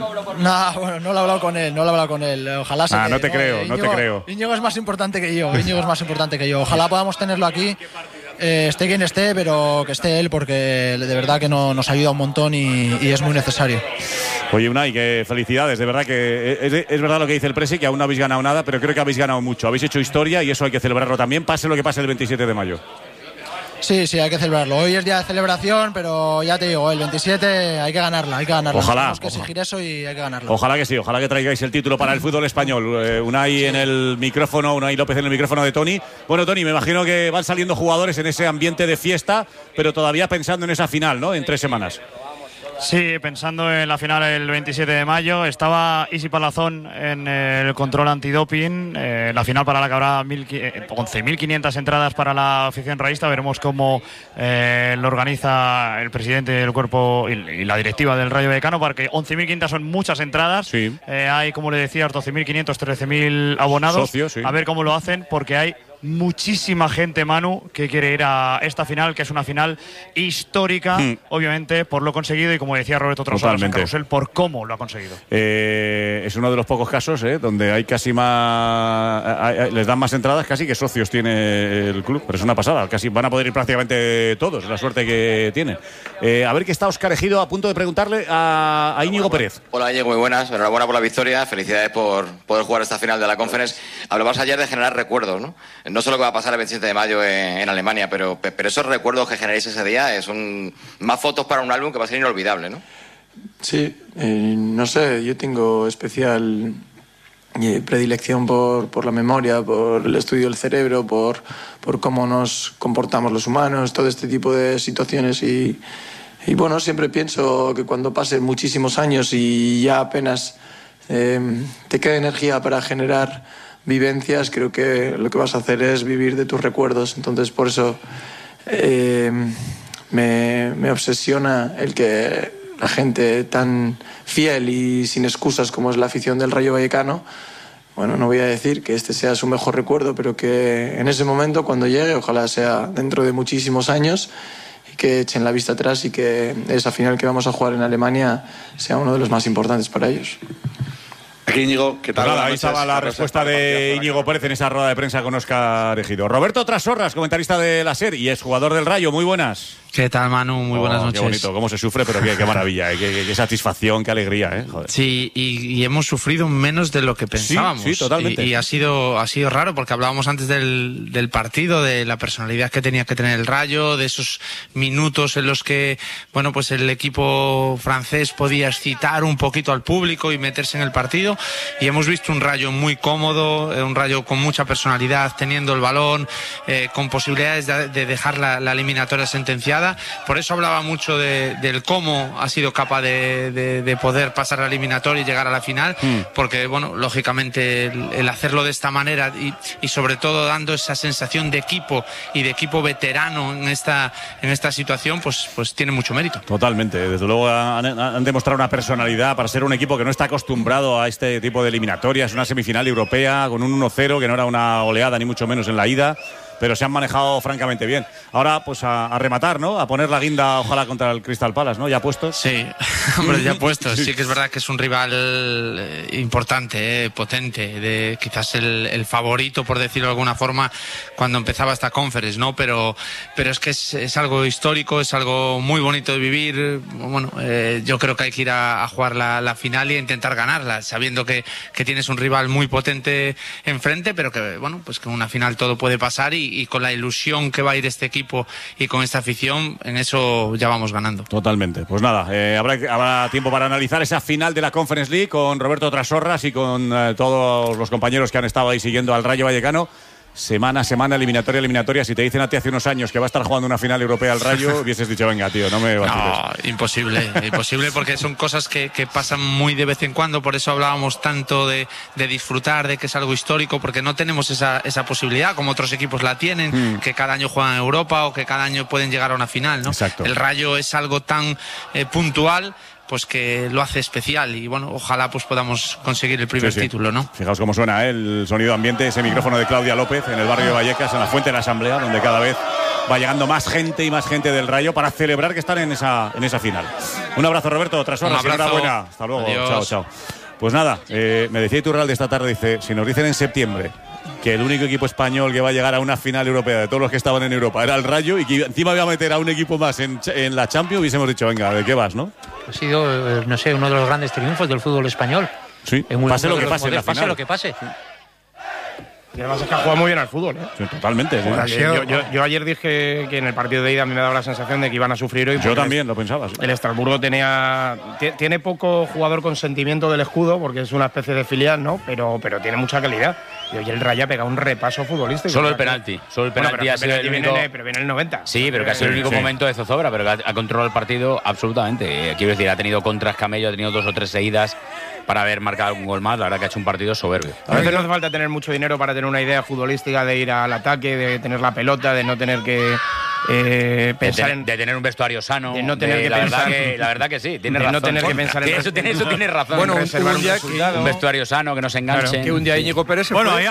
No lo he hablado con él. Ojalá se quede, no te creo. Íñigo es más importante que yo. Ojalá podamos tenerlo aquí. Esté quien esté, pero que esté él, porque de verdad que nos ayuda un montón y es muy necesario. Oye, Unai, que felicidades, de verdad que es verdad lo que dice el Presi, que aún no habéis ganado nada, pero creo que habéis ganado mucho, habéis hecho historia y eso hay que celebrarlo también, pase lo que pase el 27 de mayo. Sí, hay que celebrarlo. Hoy es día de celebración, pero ya te digo, el 27 hay que ganarla. Ojalá. Tenemos que exigir eso y hay que ganarlo. Ojalá que sí, ojalá que traigáis el título para el fútbol español. Unai en el micrófono, Unai López en el micrófono de Tony. Bueno, Tony, me imagino que van saliendo jugadores en ese ambiente de fiesta, pero todavía pensando en esa final, ¿no?, en 3 semanas. Sí, pensando en la final el 27 de mayo. Estaba Isi Palazón en el control antidoping. La final para la que habrá 11.500 entradas para la afición raísta. Veremos cómo lo organiza el presidente del cuerpo y la directiva del Rayo Vallecano, porque 11.500 son muchas entradas. Sí. Hay, como le decía, 12.500, 13.000 abonados. Socios, sí. A ver cómo lo hacen, porque hay muchísima gente, Manu, que quiere ir a esta final, que es una final histórica, obviamente, por lo conseguido y, como decía Roberto Trosadas en Carrusel, por cómo lo ha conseguido. Es uno de los pocos casos donde hay casi más, les dan más entradas casi que socios tiene el club, pero es una pasada, casi van a poder ir prácticamente todos, la suerte que tienen. A ver, que está Óscar Ejido a punto de preguntarle a Íñigo Pérez. Hola Íñigo, muy buenas, enhorabuena por la victoria, felicidades por poder jugar esta final de la Conference. Hablabas ayer de generar recuerdos, ¿no? No solo que va a pasar el 27 de mayo en Alemania, pero esos recuerdos que generáis ese día son más fotos para un álbum que va a ser inolvidable, ¿no? Sí, no sé, yo tengo especial predilección por la memoria, por el estudio del cerebro, por cómo nos comportamos los humanos, todo este tipo de situaciones y bueno, siempre pienso que cuando pasen muchísimos años y ya apenas te queda energía para generar vivencias, creo que lo que vas a hacer es vivir de tus recuerdos. Entonces, por eso me obsesiona el que la gente tan fiel y sin excusas como es la afición del Rayo Vallecano, bueno, no voy a decir que este sea su mejor recuerdo, pero que en ese momento, cuando llegue, ojalá sea dentro de muchísimos años, y que echen la vista atrás y que esa final que vamos a jugar en Alemania sea uno de los más importantes para ellos. Aquí, Íñigo, ¿qué tal? Ahí estaba la respuesta de Íñigo Pérez en esa rueda de prensa con Óscar Ejido. Roberto Trasorras, comentarista de la SER y exjugador del Rayo, muy buenas. ¿Qué tal, Manu? Muy buenas noches. Qué bonito, cómo se sufre, pero qué maravilla, qué satisfacción, qué alegría, joder. Sí, y hemos sufrido menos de lo que pensábamos. Sí, totalmente. Y ha sido raro, porque hablábamos antes del partido, de la personalidad que tenía que tener el Rayo, de esos minutos en los que, bueno, pues el equipo francés podía excitar un poquito al público y meterse en el partido. Y hemos visto un Rayo muy cómodo, un Rayo con mucha personalidad, teniendo el balón, con posibilidades de dejar la eliminatoria sentenciada. Por eso hablaba mucho del cómo ha sido capaz de poder pasar la eliminatoria y llegar a la final, porque, bueno, lógicamente el hacerlo de esta manera y sobre todo dando esa sensación de equipo y de equipo veterano en esta situación, pues tiene mucho mérito. Totalmente, desde luego han demostrado una personalidad para ser un equipo que no está acostumbrado a este tipo de eliminatorias, una semifinal europea con un 1-0 que no era una oleada ni mucho menos en la ida, pero se han manejado francamente bien. Ahora, pues a rematar, ¿no? A poner la guinda, ojalá, contra el Crystal Palace, ¿no? ¿Ya puestos? Sí, hombre, ya puestos. Sí que es verdad que es un rival importante, potente, quizás el favorito, por decirlo de alguna forma, cuando empezaba esta conference, ¿no? Pero es que es algo histórico, es algo muy bonito de vivir. Bueno, yo creo que hay que ir a jugar la final y a intentar ganarla, sabiendo que tienes un rival muy potente enfrente, pero que, bueno, pues que en una final todo puede pasar y con la ilusión que va a ir este equipo y con esta afición, en eso ya vamos ganando. Totalmente. Pues nada, habrá tiempo para analizar esa final de la Conference League con Roberto Trasorras y con todos los compañeros que han estado ahí siguiendo al Rayo Vallecano. Semana a semana, eliminatoria. Si te dicen a ti hace unos años que va a estar jugando una final europea al Rayo, hubieses dicho, venga, tío, no me vaciles. No, imposible, porque son cosas que pasan muy de vez en cuando. Por eso hablábamos tanto de disfrutar, de que es algo histórico, porque no tenemos esa posibilidad, como otros equipos la tienen, que cada año juegan en Europa o que cada año pueden llegar a una final, ¿no? Exacto. El Rayo es algo tan puntual, pues que lo hace especial, y bueno, ojalá pues podamos conseguir el primer título, ¿no? Fijaos cómo suena el sonido ambiente, ese micrófono de Claudia López en el barrio de Vallecas, en la Fuente de la Asamblea, donde cada vez va llegando más gente y más gente del Rayo para celebrar que están en esa final. Un abrazo, Roberto, Trasorras, enhorabuena. Hasta luego. Adiós. Chao. Pues nada, me decía Iturralde esta tarde, dice, si nos dicen en septiembre que el único equipo español que va a llegar a una final europea de todos los que estaban en Europa era el Rayo y que encima iba a meter a un equipo más en la Champions, hubiésemos dicho, venga, ¿de qué vas, no? Ha sido, no sé, uno de los grandes triunfos del fútbol español. Sí, pase lo que pase en la final. Pase lo que pase. Y además es que ha jugado muy bien al fútbol, ¿eh? Sí, totalmente. Sí. Yo ayer dije que en el partido de ida a mí me daba la sensación de que iban a sufrir hoy. Yo también lo pensaba. Sí. El Estrasburgo tiene poco jugador con sentimiento del escudo, porque es una especie de filial, ¿no? Pero tiene mucha calidad. Y hoy el Rayo ha pegado un repaso futbolístico. Solo el penalti ha sido el único... pero viene el 90. Sí, pero que ha sido el único momento de zozobra, pero que ha controlado el partido absolutamente. Quiero decir, ha tenido contras Camello, ha tenido 2 o 3 seguidas para haber marcado un gol más. La verdad que ha hecho un partido soberbio. A veces no hace falta tener mucho dinero para tener una idea futbolística de ir al ataque, de tener la pelota, de no tener que pensar de tener un vestuario sano, de no tener que pensar, la verdad que sí, tiene razón. No tener que pensar en eso tiene razón. Bueno, un vestuario sano, que no se enganchen. Claro, que un día Íñigo Pérez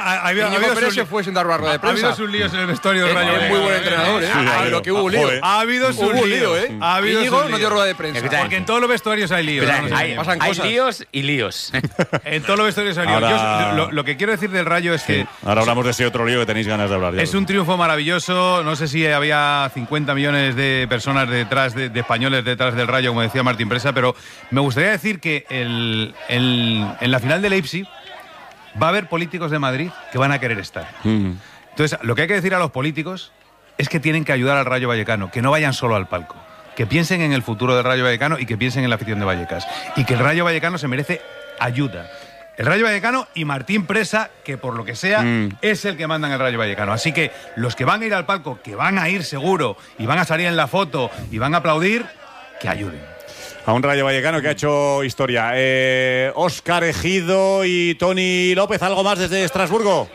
se fue sin dar barra de prensa. Ha habido sus líos en el vestuario del Rayo. Es muy buen entrenador, ¿eh? Pero que hubo lío. Ha habido sus líos, ¿eh? Íñigo no dio rueda de prensa. Porque en todos los vestuarios hay líos. Hay líos y líos. En todos los vestuarios hay líos. Lo que quiero decir del Rayo es que... Ahora hablamos de ese otro lío que tenéis ganas de hablar. Es un triunfo maravilloso. No sé si había 50 millones de personas detrás, de españoles detrás del Rayo, como decía Martín Presa, pero me gustaría decir que en la final de Leipzig va a haber políticos de Madrid que van a querer estar. Entonces, lo que hay que decir a los políticos es que tienen que ayudar al Rayo Vallecano, que no vayan solo al palco, que piensen en el futuro del Rayo Vallecano y que piensen en la afición de Vallecas, y que el Rayo Vallecano se merece ayuda. El Rayo Vallecano y Martín Presa, que por lo que sea es el que manda en el Rayo Vallecano. Así que los que van a ir al palco, que van a ir seguro y van a salir en la foto y van a aplaudir, que ayuden. A un Rayo Vallecano que ha hecho historia. Óscar Ejido y Toni López, ¿algo más desde Estrasburgo?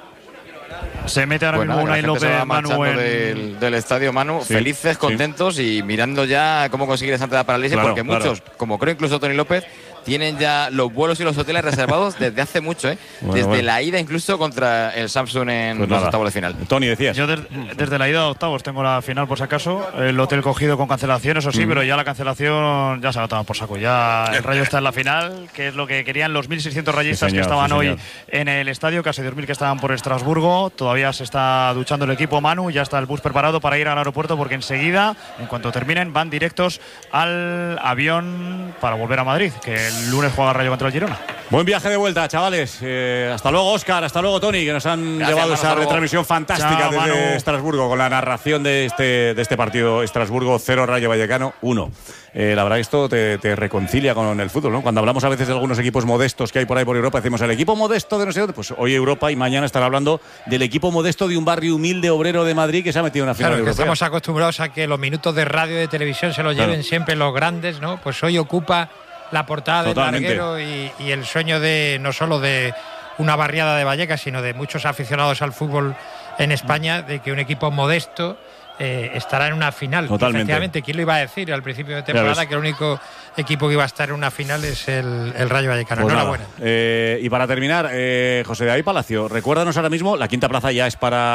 Se mete ahora mismo Unai López, Manu, del estadio, Manu, felices, contentos y mirando ya cómo conseguir esa entrada para Leipzig, porque muchos, como creo incluso Toni López, tienen ya los vuelos y los hoteles reservados desde hace mucho, desde la ida incluso contra el Samsung en los octavos de final. Tony, decías. Yo desde la ida a octavos tengo la final por si acaso, el hotel cogido con cancelación, eso sí, pero ya la cancelación ya se ha tomado por saco. Ya el Rayo está en la final, que es lo que querían los 1.600 rayistas que estaban hoy en el estadio, casi 2.000 que estaban por Estrasburgo. Todavía se está duchando el equipo Manu, ya está el bus preparado para ir al aeropuerto porque enseguida, en cuanto terminen, van directos al avión para volver a Madrid, que el lunes juega Rayo contra el Girona. Buen viaje de vuelta, chavales. Hasta luego, Óscar. Hasta luego, Tony, que nos han llevado esa retransmisión fantástica desde Estrasburgo con la narración de este partido. Estrasburgo 0, Rayo Vallecano 1. La verdad que esto te reconcilia con el fútbol, ¿no? Cuando hablamos a veces de algunos equipos modestos que hay por ahí por Europa, decimos el equipo modesto de no sé dónde. Pues hoy Europa y mañana estará hablando del equipo modesto de un barrio humilde obrero de Madrid que se ha metido en una final europea. Estamos acostumbrados a que los minutos de radio y de televisión se los lleven siempre los grandes, ¿no? Pues hoy ocupa la portada del Larguero y el sueño de no solo de una barriada de Vallecas, sino de muchos aficionados al fútbol en España, de que un equipo modesto estará en una final. Totalmente. Efectivamente, ¿quién lo iba a decir al principio de temporada que el único equipo que iba a estar en una final es el Rayo Vallecano? Pues enhorabuena. Y para terminar, José David Palacio, recuérdanos ahora mismo, la quinta plaza ya es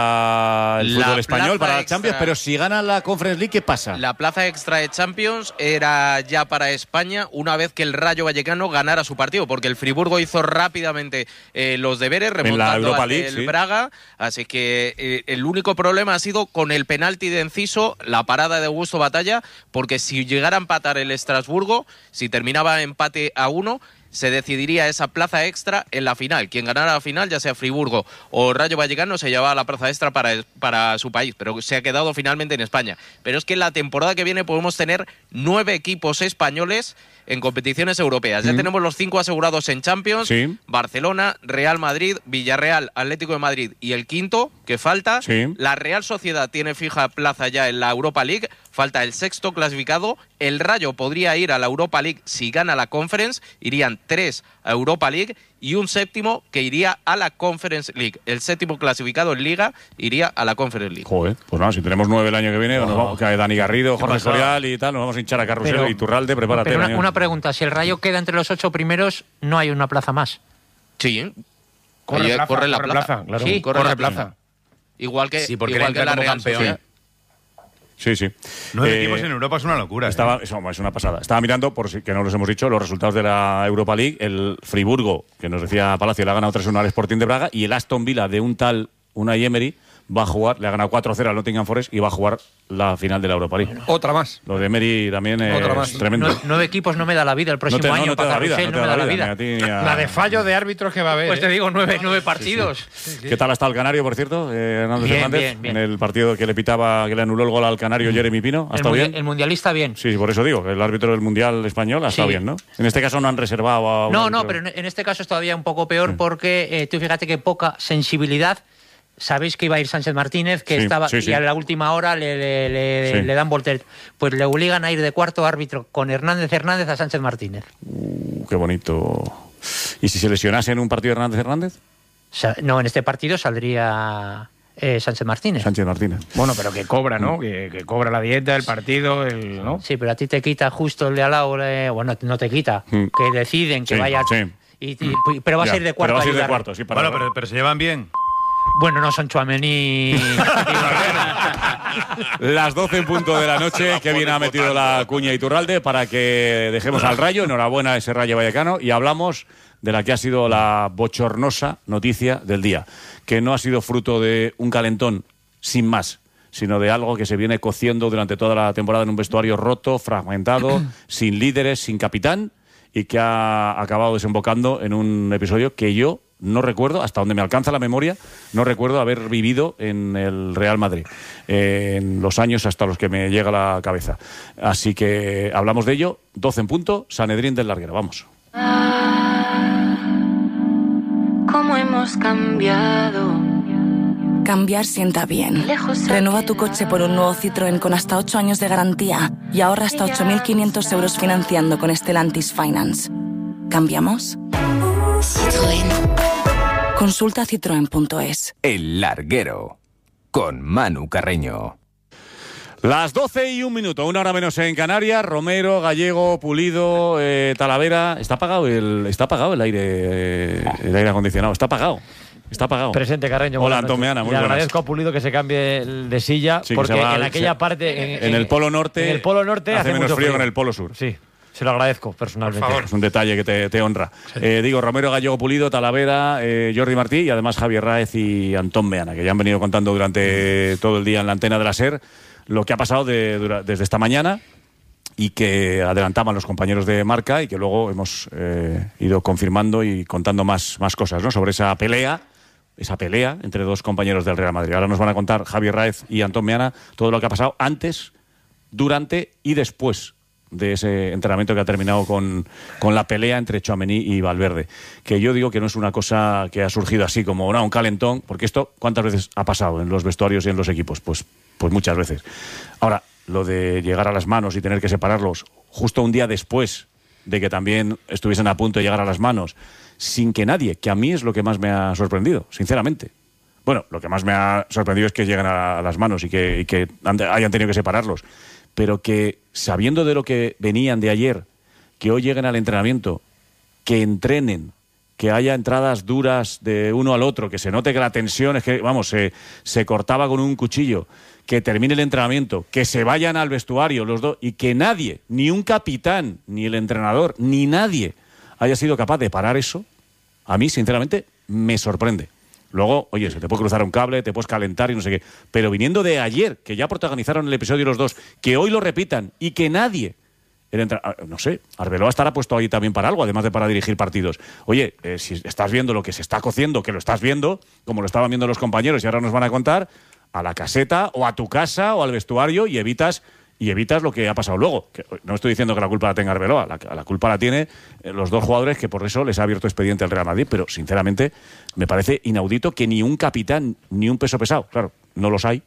para el fútbol español, para la Champions, pero si gana la Conference League, ¿qué pasa? La plaza extra de Champions era ya para España una vez que el Rayo Vallecano ganara su partido, porque el Friburgo hizo rápidamente los deberes, remontando ante el Braga, así que el único problema ha sido con el penalti de Enciso, la parada de Augusto Batalla, porque si llegara a empatar el Estrasburgo, si terminaba empate a 1, se decidiría esa plaza extra en la final. Quien ganara la final, ya sea Friburgo o Rayo Vallecano, se llevaba la plaza extra para su país, pero se ha quedado finalmente en España. Pero es que la temporada que viene podemos tener 9 equipos españoles en competiciones europeas. Ya tenemos los 5 asegurados en Champions, Barcelona, Real Madrid, Villarreal, Atlético de Madrid y el quinto, que falta. La Real Sociedad tiene fija plaza ya en la Europa League, falta el sexto clasificado. El Rayo podría ir a la Europa League si gana la Conference, irían 3 a Europa League y un séptimo que iría a la Conference League. El séptimo clasificado en Liga iría a la Conference League. Joder, pues nada, si tenemos 9 el año que viene, nos vamos, que Dani Garrido, Jorge Sorial y tal, nos vamos a hinchar a Carrusel y Turralde, prepárate. Pero una pregunta, si el Rayo queda entre los 8 primeros, ¿no hay una plaza más? Sí, corre la plaza. Claro. Sí, corre plaza. Igual que, porque igual que la Real Sociedad. Sí. 9 equipos en Europa es una locura. Es una pasada. Estaba mirando, por si que no los hemos dicho, los resultados de la Europa League. El Friburgo, que nos decía Palacio, le ha ganado 3-1 al Sporting de Braga, y el Aston Villa de un tal Unai Emery va a jugar, le ha ganado 4-0 al Nottingham Forest y va a jugar la final de la Europa League. Otra más. Lo de Emery también es tremendo. 9 equipos no me da la vida el próximo año. No te da la vida. La de fallo de árbitros que va a haber. Pues te digo, 9 partidos. Sí. ¿Qué tal está el Canario, por cierto? Hernández Hernández, bien. En el partido que le pitaba, que le anuló el gol al Canario Jeremy Pino. ¿Ha estado bien? El mundialista bien. Sí, por eso digo, el árbitro del Mundial español ha estado bien, ¿no? En este caso no han reservado a No, pero en este caso es todavía un poco peor porque tú fíjate que poca sensibilidad. Sabéis que iba a ir Sánchez Martínez, que estaba y a la última hora le dan voltereta. Pues le obligan a ir de cuarto árbitro con Hernández a Sánchez Martínez. Qué bonito. ¿Y si se lesionase en un partido Hernández? No, en este partido saldría Sánchez Martínez. Bueno, pero que cobra, ¿no? Que cobra la dieta, el partido, ¿no? Sí, pero a ti te quita justo el de al lado. Bueno, no te quita. Que deciden que vaya... pero vas a ir de cuarto. Pero se llevan bien. Bueno, no son Tchouaméni. Las 12 en punto de la noche, que bien ha metido la cuña Iturralde para que dejemos al Rayo. Enhorabuena a ese Rayo Vallecano. Y hablamos de la que ha sido la bochornosa noticia del día, que no ha sido fruto de un calentón sin más, sino de algo que se viene cociendo durante toda la temporada en un vestuario roto, fragmentado, sin líderes, sin capitán, y que ha acabado desembocando en un episodio que yo no recuerdo, hasta donde me alcanza la memoria, no recuerdo haber vivido en el Real Madrid, en los años hasta los que me llega a la cabeza. Así que hablamos de ello, 12 en punto, Sanedrín del Larguero, vamos. ¿Cómo hemos cambiado? Cambiar sienta bien. Renueva tu coche por un nuevo Citroën con hasta 8 años de garantía y ahorra hasta 8.500 euros financiando con Stellantis Finance. ¿Cambiamos? Citroën. Consulta citroen.es. El Larguero, con Manu Carreño. Las 12:01, 1 hora menos en Canarias. Romero, Gallego, Pulido, Talavera. Está apagado el aire acondicionado. Está apagado. Presente, Carreño. Hola, Antón Meana, muy buenas. Le agradezco a Pulido que se cambie de silla, sí, porque en aquella parte... En el Polo Norte... En el Polo Norte hace menos frío que en el Polo Sur. Sí. Se lo agradezco personalmente. Por favor. Es un detalle que te honra. Sí. Digo, Romero, Gallego, Pulido, Talavera, Jordi Martí y además Javier Ráez y Antón Meana, que ya han venido contando durante todo el día en la antena de la SER lo que ha pasado desde esta mañana y que adelantaban los compañeros de Marca y que luego hemos ido confirmando y contando más cosas, ¿no? Sobre esa pelea entre dos compañeros del Real Madrid. Ahora nos van a contar Javier Ráez y Antón Meana todo lo que ha pasado antes, durante y después de ese entrenamiento que ha terminado con la pelea entre Tchouaméni y Valverde. Que yo digo que no es una cosa que ha surgido así como un calentón, porque esto ¿cuántas veces ha pasado en los vestuarios y en los equipos? Pues muchas veces. Ahora, lo de llegar a las manos y tener que separarlos justo un día después de que también estuviesen a punto de llegar a las manos, sin que nadie, que a mí es lo que más me ha sorprendido, sinceramente. Bueno, lo que más me ha sorprendido es que lleguen a las manos y que hayan tenido que separarlos. Pero que, sabiendo de lo que venían de ayer, que hoy lleguen al entrenamiento, que entrenen, que haya entradas duras de uno al otro, que se note que la tensión es que, vamos, se cortaba con un cuchillo, que termine el entrenamiento, que se vayan al vestuario los dos y que nadie, ni un capitán, ni el entrenador, ni nadie haya sido capaz de parar eso, a mí, sinceramente, me sorprende. Luego, oye, se te puede cruzar un cable, te puedes calentar y no sé qué. Pero viniendo de ayer, que ya protagonizaron el episodio los dos, que hoy lo repitan y que nadie... No sé, Arbeloa estará puesto ahí también para algo, además de para dirigir partidos. Oye, si estás viendo lo que se está cociendo, que lo estás viendo, como lo estaban viendo los compañeros y ahora nos van a contar, a la caseta o a tu casa o al vestuario y evitas lo que ha pasado luego. Que no estoy diciendo que la culpa la tenga Arbeloa, la culpa la tiene los dos jugadores que por eso les ha abierto expediente al Real Madrid, pero sinceramente me parece inaudito que ni un capitán ni un peso pesado, claro, no los hay.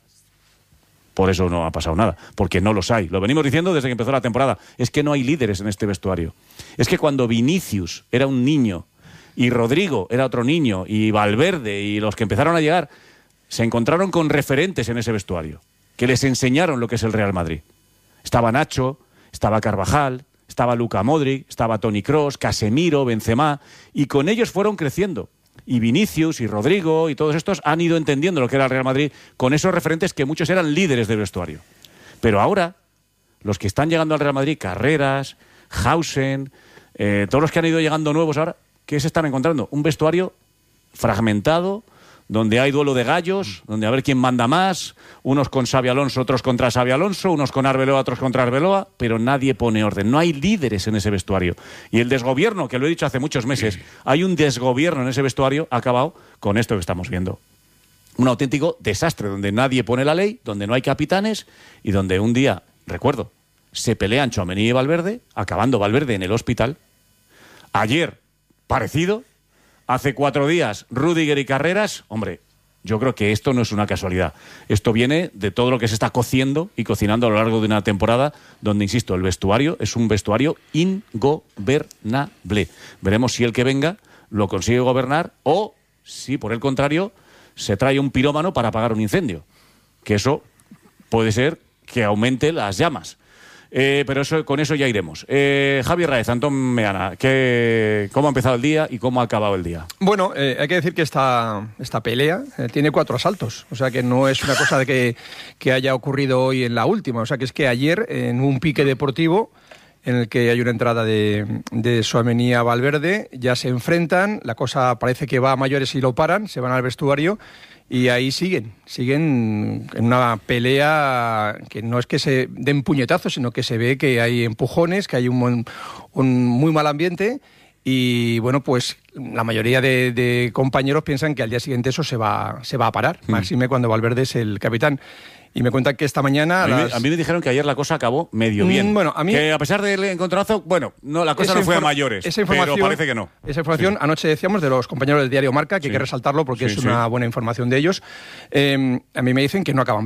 Por eso no ha pasado nada, porque no los hay. Lo venimos diciendo desde que empezó la temporada. Es que no hay líderes en este vestuario. Es que cuando Vinicius era un niño y Rodrigo era otro niño y Valverde y los que empezaron a llegar se encontraron con referentes en ese vestuario que les enseñaron lo que es el Real Madrid. Estaba Nacho, estaba Carvajal, estaba Luka Modric, estaba Toni Kroos, Casemiro, Benzema, y con ellos fueron creciendo. Y Vinicius y Rodrigo y todos estos han ido entendiendo lo que era el Real Madrid con esos referentes que muchos eran líderes del vestuario. Pero ahora, los que están llegando al Real Madrid, Carreras, Hausen, todos los que han ido llegando nuevos ahora, ¿qué se están encontrando? Un vestuario fragmentado, donde hay duelo de gallos, donde a ver quién manda más, unos con Xabi Alonso, otros contra Xabi Alonso, unos con Arbeloa, otros contra Arbeloa, pero nadie pone orden. No hay líderes en ese vestuario. Y el desgobierno, que lo he dicho hace muchos meses, hay un desgobierno en ese vestuario, ha acabado con esto que estamos viendo. Un auténtico desastre, donde nadie pone la ley, donde no hay capitanes y donde un día, recuerdo, se pelean Tchouaméni y Valverde, acabando Valverde en el hospital. Ayer, parecido. Hace 4 días, Rüdiger y Carreras. Hombre, yo creo que esto no es una casualidad. Esto viene de todo lo que se está cociendo y cocinando a lo largo de una temporada donde, insisto, el vestuario es un vestuario ingobernable. Veremos si el que venga lo consigue gobernar o si, por el contrario, se trae un pirómano para apagar un incendio. Que eso puede ser que aumente las llamas. Pero con eso ya iremos. Javier Ráez, Antón Meana, ¿cómo ha empezado el día y cómo ha acabado el día? Bueno, hay que decir que esta pelea tiene 4 asaltos. O sea que no es una cosa de que haya ocurrido hoy en la última. O sea que es que ayer, en un pique deportivo en el que hay una entrada de Tchouaméni a Valverde, ya se enfrentan, la cosa parece que va a mayores y lo paran, se van al vestuario. Y ahí siguen en una pelea que no es que se den puñetazos, sino que se ve que hay empujones, que hay un muy mal ambiente y bueno, pues la mayoría de compañeros piensan que al día siguiente eso se va a parar, máxime cuando Valverde es el capitán. Y me cuentan que esta mañana... A mí me dijeron que ayer la cosa acabó medio bien. Bueno, a mí... Que a pesar del encontronazo, bueno, no, la cosa no fue a mayores, pero parece que no. Esa información, anoche decíamos, de los compañeros del diario Marca, que hay que resaltarlo porque es una buena información de ellos. A mí me dicen que no acaban bien.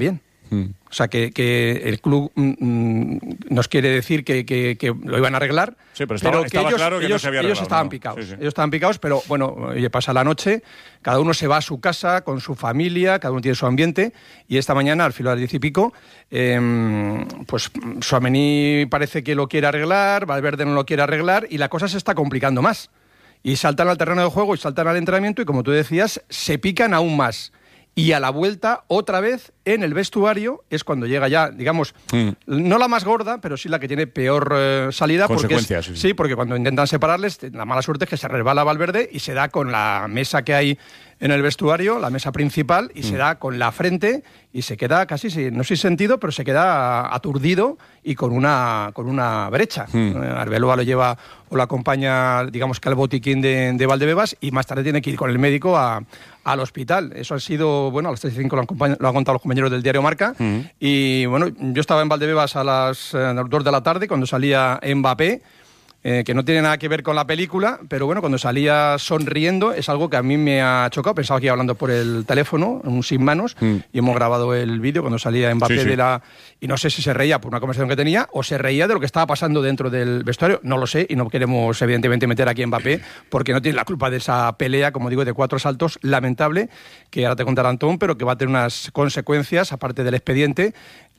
O sea, que el club nos quiere decir que lo iban a arreglar. Sí, pero estaba claro que no se había arreglado. Ellos estaban picados. Sí. Ellos estaban picados, pero bueno, pasa la noche, cada uno se va a su casa con su familia, cada uno tiene su ambiente, y esta mañana, al filo de las 10 y pico, pues Tchouaméni parece que lo quiere arreglar, Valverde no lo quiere arreglar, y la cosa se está complicando más. Y saltan al terreno de juego y saltan al entrenamiento, y como tú decías, se pican aún más. Y a la vuelta, otra vez, en el vestuario, es cuando llega ya, digamos, no la más gorda, pero sí la que tiene peor salida. Consecuencias. Sí, porque cuando intentan separarles, la mala suerte es que se resbala Valverde y se da con la mesa que hay en el vestuario, la mesa principal, y se da con la frente y se queda casi, no sin sentido, pero se queda aturdido y con una brecha. Arbeloa lo lleva o lo acompaña, digamos que al botiquín de Valdebebas, y más tarde tiene que ir con el médico al hospital. Eso ha sido, bueno, a las 3:05 lo han contado los compañeros del diario Marca. Y bueno, yo estaba en Valdebebas a las 2 de la tarde cuando salía Mbappé, que no tiene nada que ver con la película, pero bueno, cuando salía sonriendo es algo que a mí me ha chocado. Pensaba que iba hablando por el teléfono, un sin manos, y hemos grabado el vídeo cuando salía Mbappé y no sé si se reía por una conversación que tenía o se reía de lo que estaba pasando dentro del vestuario. No lo sé, y no queremos evidentemente meter aquí a Mbappé porque no tiene la culpa de esa pelea, como digo, de 4 saltos, lamentable, que ahora te contará Antón, pero que va a tener unas consecuencias, aparte del expediente,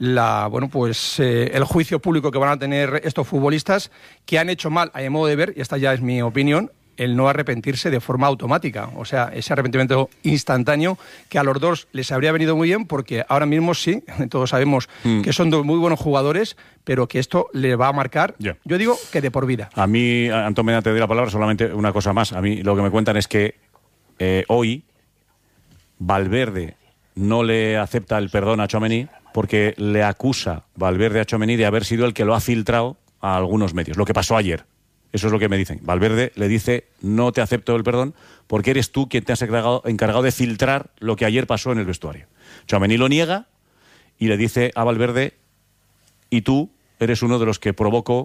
el juicio público que van a tener estos futbolistas que han hecho mal, a mi modo de ver, y esta ya es mi opinión, el no arrepentirse de forma automática. O sea, ese arrepentimiento instantáneo que a los dos les habría venido muy bien, porque ahora mismo sí, todos sabemos que son dos muy buenos jugadores, pero que esto le va a marcar, yo digo que de por vida. A mí, Antón, te doy la palabra, solamente una cosa más. A mí lo que me cuentan es que hoy Valverde no le acepta el perdón a Tchouaméni porque le acusa Valverde a Tchouaméni de haber sido el que lo ha filtrado a algunos medios. Lo que pasó ayer. Eso es lo que me dicen. Valverde le dice, no te acepto el perdón porque eres tú quien te has encargado de filtrar lo que ayer pasó en el vestuario. Tchouaméni lo niega y le dice a Valverde, y tú eres uno de los que provocó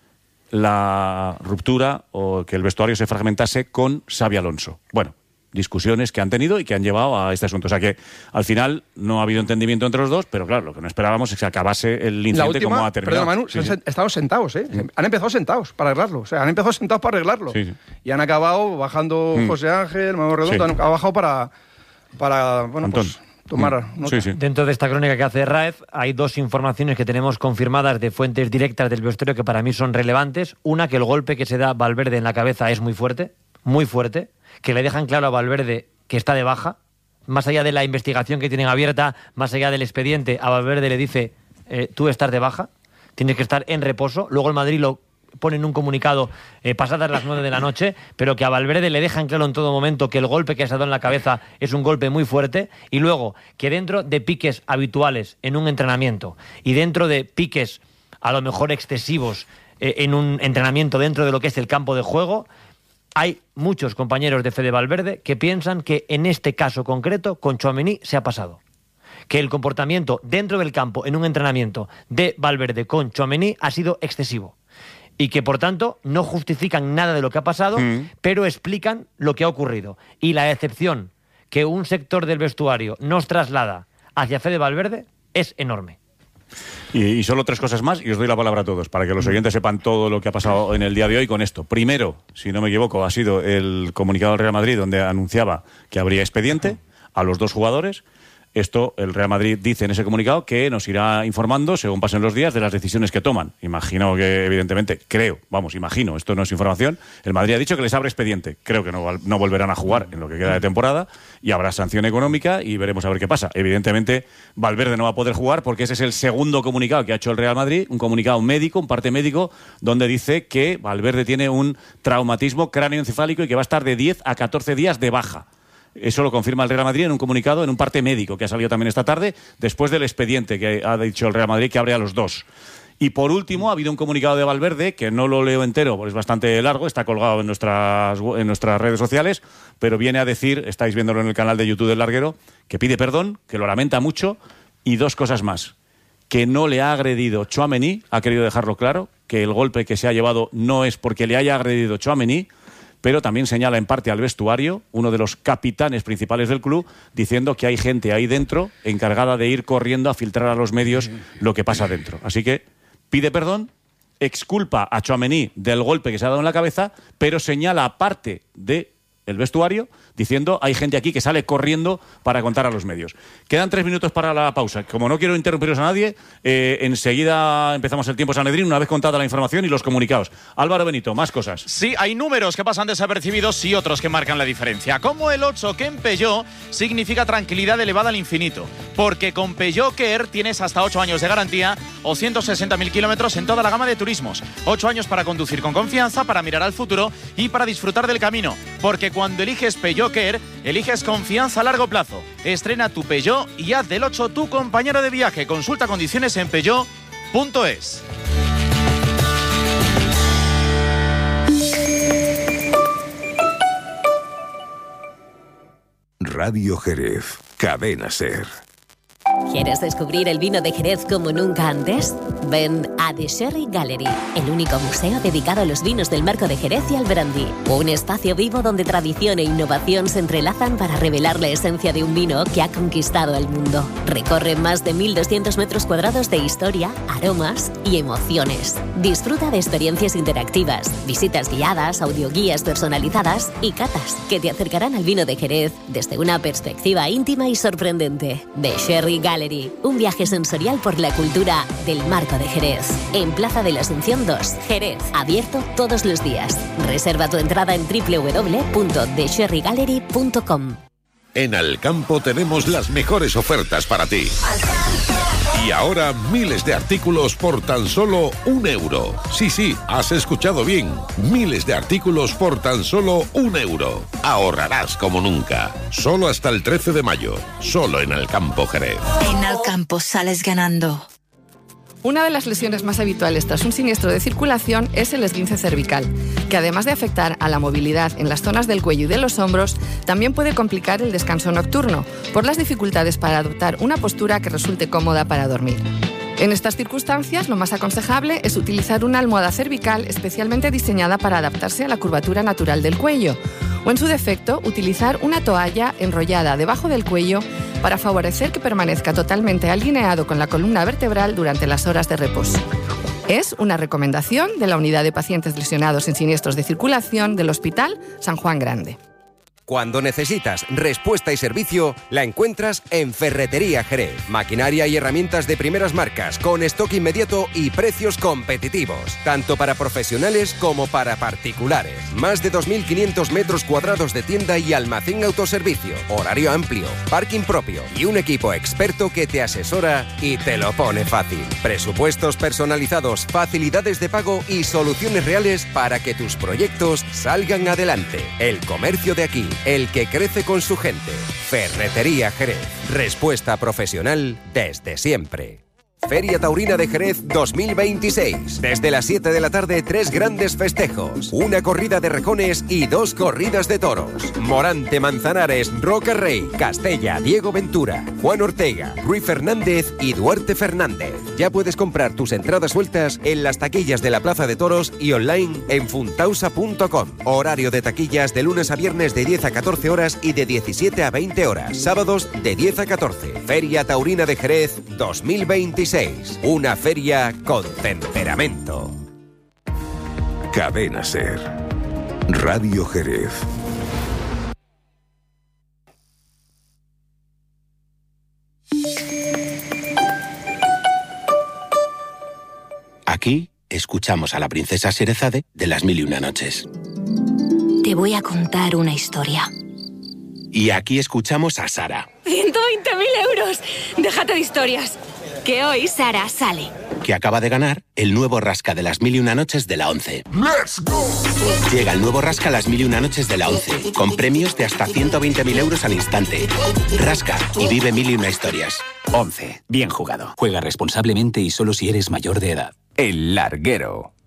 la ruptura o que el vestuario se fragmentase con Xabi Alonso. Bueno, discusiones que han tenido y que han llevado a este asunto. O sea que al final no ha habido entendimiento entre los dos, pero claro, lo que no esperábamos es que acabase el incidente como ha terminado. Perdón, Manu, estamos sentados, Han empezado sentados para arreglarlo. O sea, han empezado sentados para arreglarlo. Y han acabado bajando José Ángel, Manuel Redondo, han bajado para bueno, pues tomar nota. Dentro de esta crónica que hace Raez, hay 2 informaciones que tenemos confirmadas de fuentes directas del vestuario que para mí son relevantes. Una, que el golpe que se da Valverde en la cabeza es muy fuerte, que le dejan claro a Valverde que está de baja. Más allá de la investigación que tienen abierta, más allá del expediente, a Valverde le dice, tú estás de baja, tienes que estar en reposo. Luego el Madrid lo pone en un comunicado pasadas las 9 de la noche, pero que a Valverde le dejan claro en todo momento que el golpe que se ha dado en la cabeza es un golpe muy fuerte. Y luego que dentro de piques habituales en un entrenamiento y dentro de piques a lo mejor excesivos en un entrenamiento dentro de lo que es el campo de juego, hay muchos compañeros de Fede Valverde que piensan que en este caso concreto con Tchouaméni se ha pasado. Que el comportamiento dentro del campo en un entrenamiento de Valverde con Tchouaméni ha sido excesivo. Y que por tanto no justifican nada de lo que ha pasado, pero explican lo que ha ocurrido. Y la decepción que un sector del vestuario nos traslada hacia Fede Valverde es enorme. Y solo 3 cosas más y os doy la palabra a todos para que los oyentes sepan todo lo que ha pasado en el día de hoy con esto. Primero, si no me equivoco, ha sido el comunicado del Real Madrid donde anunciaba que habría expediente a los 2 jugadores. Esto, el Real Madrid dice en ese comunicado que nos irá informando, según pasen los días, de las decisiones que toman. Imagino que, evidentemente, imagino, esto no es información, el Madrid ha dicho que les abre expediente. Creo que no volverán a jugar en lo que queda de temporada y habrá sanción económica y veremos a ver qué pasa. Evidentemente, Valverde no va a poder jugar porque ese es el segundo comunicado que ha hecho el Real Madrid, un comunicado médico, un parte médico, donde dice que Valverde tiene un traumatismo cráneoencefálico y que va a estar de 10 a 14 días de baja. Eso lo confirma el Real Madrid en un comunicado, en un parte médico que ha salido también esta tarde, después del expediente que ha dicho el Real Madrid que abre a los 2. Y por último, ha habido un comunicado de Valverde, que no lo leo entero, porque es bastante largo, está colgado en nuestras redes sociales, pero viene a decir, estáis viéndolo en el canal de YouTube del Larguero, que pide perdón, que lo lamenta mucho, y 2 cosas más. Que no le ha agredido Tchouaméni, ha querido dejarlo claro, que el golpe que se ha llevado no es porque le haya agredido Tchouaméni, pero también señala en parte al vestuario, uno de los capitanes principales del club, diciendo que hay gente ahí dentro encargada de ir corriendo a filtrar a los medios lo que pasa dentro. Así que pide perdón, exculpa a Tchouaméni del golpe que se ha dado en la cabeza, pero señala aparte de el vestuario, diciendo hay gente aquí que sale corriendo para contar a los medios. Quedan 3 minutos para la pausa. Como no quiero interrumpiros a nadie, enseguida empezamos el tiempo Sanedrín, una vez contada la información y los comunicados. Álvaro Benito, más cosas. Sí, hay números que pasan desapercibidos y otros que marcan la diferencia. Como el 8, que en Peugeot significa tranquilidad elevada al infinito. Porque con Peugeot Care tienes hasta 8 años de garantía o 160.000 kilómetros en toda la gama de turismos. 8 años para conducir con confianza, para mirar al futuro y para disfrutar del camino. Porque cuando eliges Peugeot Care, eliges confianza a largo plazo. Estrena tu Peugeot y haz del 8 tu compañero de viaje. Consulta condiciones en peugeot.es. Radio Jerez, Cadena SER. ¿Quieres descubrir el vino de Jerez como nunca antes? Ven a The Sherry Gallery, el único museo dedicado a los vinos del marco de Jerez y al brandy. Un espacio vivo donde tradición e innovación se entrelazan para revelar la esencia de un vino que ha conquistado el mundo. Recorre más de 1.200 metros cuadrados de historia, aromas y emociones. Disfruta de experiencias interactivas, visitas guiadas, audioguías personalizadas y catas que te acercarán al vino de Jerez desde una perspectiva íntima y sorprendente. The Sherry Gallery, un viaje sensorial por la cultura del marco de Jerez. En Plaza de la Asunción 2, Jerez, abierto todos los días. Reserva tu entrada en www.thesherrygallery.com. En Alcampo tenemos las mejores ofertas para ti. Y ahora miles de artículos por tan solo €1. Sí, has escuchado bien. Miles de artículos por tan solo €1. Ahorrarás como nunca. Solo hasta el 13 de mayo. Solo en Alcampo Jerez. En Alcampo sales ganando. Una de las lesiones más habituales tras un siniestro de circulación es el esguince cervical, que además de afectar a la movilidad en las zonas del cuello y de los hombros, también puede complicar el descanso nocturno, por las dificultades para adoptar una postura que resulte cómoda para dormir. En estas circunstancias, lo más aconsejable es utilizar una almohada cervical especialmente diseñada para adaptarse a la curvatura natural del cuello, o en su defecto, utilizar una toalla enrollada debajo del cuello para favorecer que permanezca totalmente alineado con la columna vertebral durante las horas de reposo. Es una recomendación de la Unidad de Pacientes Lesionados en Siniestros de Circulación del Hospital San Juan Grande. Cuando necesitas respuesta y servicio, la encuentras en Ferretería Jerez. Maquinaria y herramientas de primeras marcas, con stock inmediato y precios competitivos, tanto para profesionales como para particulares. Más de 2.500 metros cuadrados de tienda y almacén autoservicio, horario amplio, parking propio y un equipo experto que te asesora y te lo pone fácil. Presupuestos personalizados, facilidades de pago y soluciones reales para que tus proyectos salgan adelante. El comercio de aquí, el que crece con su gente. Ferretería Jerez. Respuesta profesional desde siempre. Feria Taurina de Jerez 2026. Desde las 7 de la tarde, 3 grandes festejos. Una corrida de rejones y 2 corridas de toros. Morante, Manzanares, Roca Rey, Castella, Diego Ventura, Juan Ortega, Ruiz Fernández y Duarte Fernández. Ya puedes comprar tus entradas sueltas en las taquillas de la Plaza de Toros y online en funtausa.com. Horario de taquillas de lunes a viernes de 10 a 14 horas y de 17 a 20 horas. Sábados de 10 a 14. Feria Taurina de Jerez 2026. Una feria con temperamento. Cadena SER. Radio Jerez. Aquí escuchamos a la princesa Sherezade de Las Mil y Una Noches. Te voy a contar una historia. Y aquí escuchamos a Sara, 120.000 euros. Déjate de historias. Que hoy Sara sale. que acaba de ganar el nuevo Rasca de Las Mil y Una Noches de la 11. ¡Let's go! Llega el nuevo Rasca Las Mil y Una Noches de la 11, con premios de hasta 120.000 euros al instante. Rasca y vive mil y una historias. 11. Bien jugado. Juega responsablemente y solo si eres mayor de edad. El Larguero.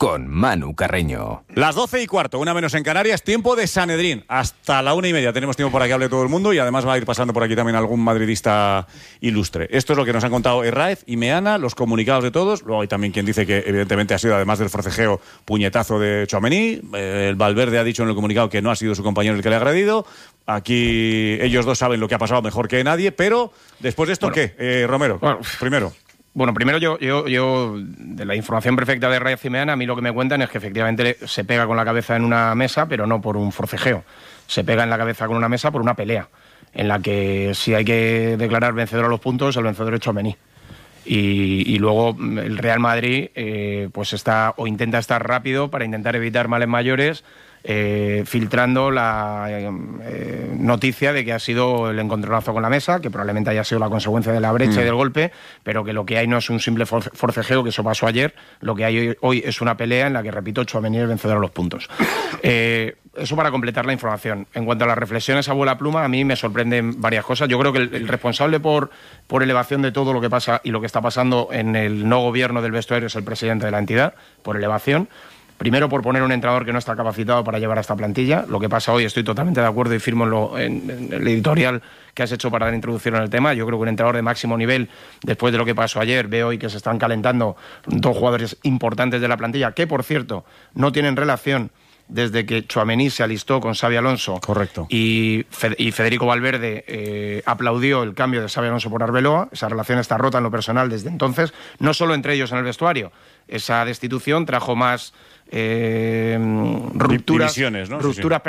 con Manu Carreño. Las 12:15, 1 menos en Canarias, tiempo de Sanedrín. Hasta la 1:30 tenemos tiempo para que hable todo el mundo y además va a ir pasando por aquí también algún madridista ilustre. Esto es lo que nos han contado Herráez y Meana, los comunicados de todos. Luego hay también quien dice que evidentemente ha sido, además del forcejeo, puñetazo de Tchouaméni. El Valverde ha dicho en el comunicado que no ha sido su compañero el que le ha agredido. Aquí ellos dos saben lo que ha pasado mejor que nadie, pero después de esto, ¿qué? Romero, primero. Bueno, primero yo, de la información perfecta de Herráez y Meana, a mí lo que me cuentan es que efectivamente se pega con la cabeza en una mesa, pero no por un forcejeo. Se pega en la cabeza con una mesa por una pelea, en la que si hay que declarar vencedor a los puntos, el vencedor es Tchouaméni. Y luego el Real Madrid pues está o intenta estar rápido para intentar evitar males mayores, filtrando la noticia de que ha sido el encontronazo con la mesa, que probablemente haya sido la consecuencia de la brecha y del golpe, pero que lo que hay no es un simple forcejeo, que eso pasó ayer. Lo que hay hoy es una pelea en la que, repito, Tchouaméni es el vencedor a los puntos. Eso para completar la información. En cuanto a las reflexiones a vuela pluma, a mí me sorprenden varias cosas. Yo creo que el responsable por elevación de todo lo que pasa y lo que está pasando en el no gobierno del vestuario es el presidente de la entidad, por elevación. Primero, por poner un entrenador que no está capacitado para llevar a esta plantilla. Lo que pasa hoy, estoy totalmente de acuerdo y firmo en el editorial que has hecho para dar introducción en el tema. Yo creo que un entrenador de máximo nivel, después de lo que pasó ayer, veo hoy que se están calentando dos jugadores importantes de la plantilla, que por cierto no tienen relación desde que Tchouaméni se alistó con Xabi Alonso. Correcto. Y Federico Valverde aplaudió el cambio de Xabi Alonso por Arbeloa. Esa relación está rota en lo personal desde entonces, no solo entre ellos en el vestuario. Esa destitución trajo más rupturas, divisiones, ¿no? rupturas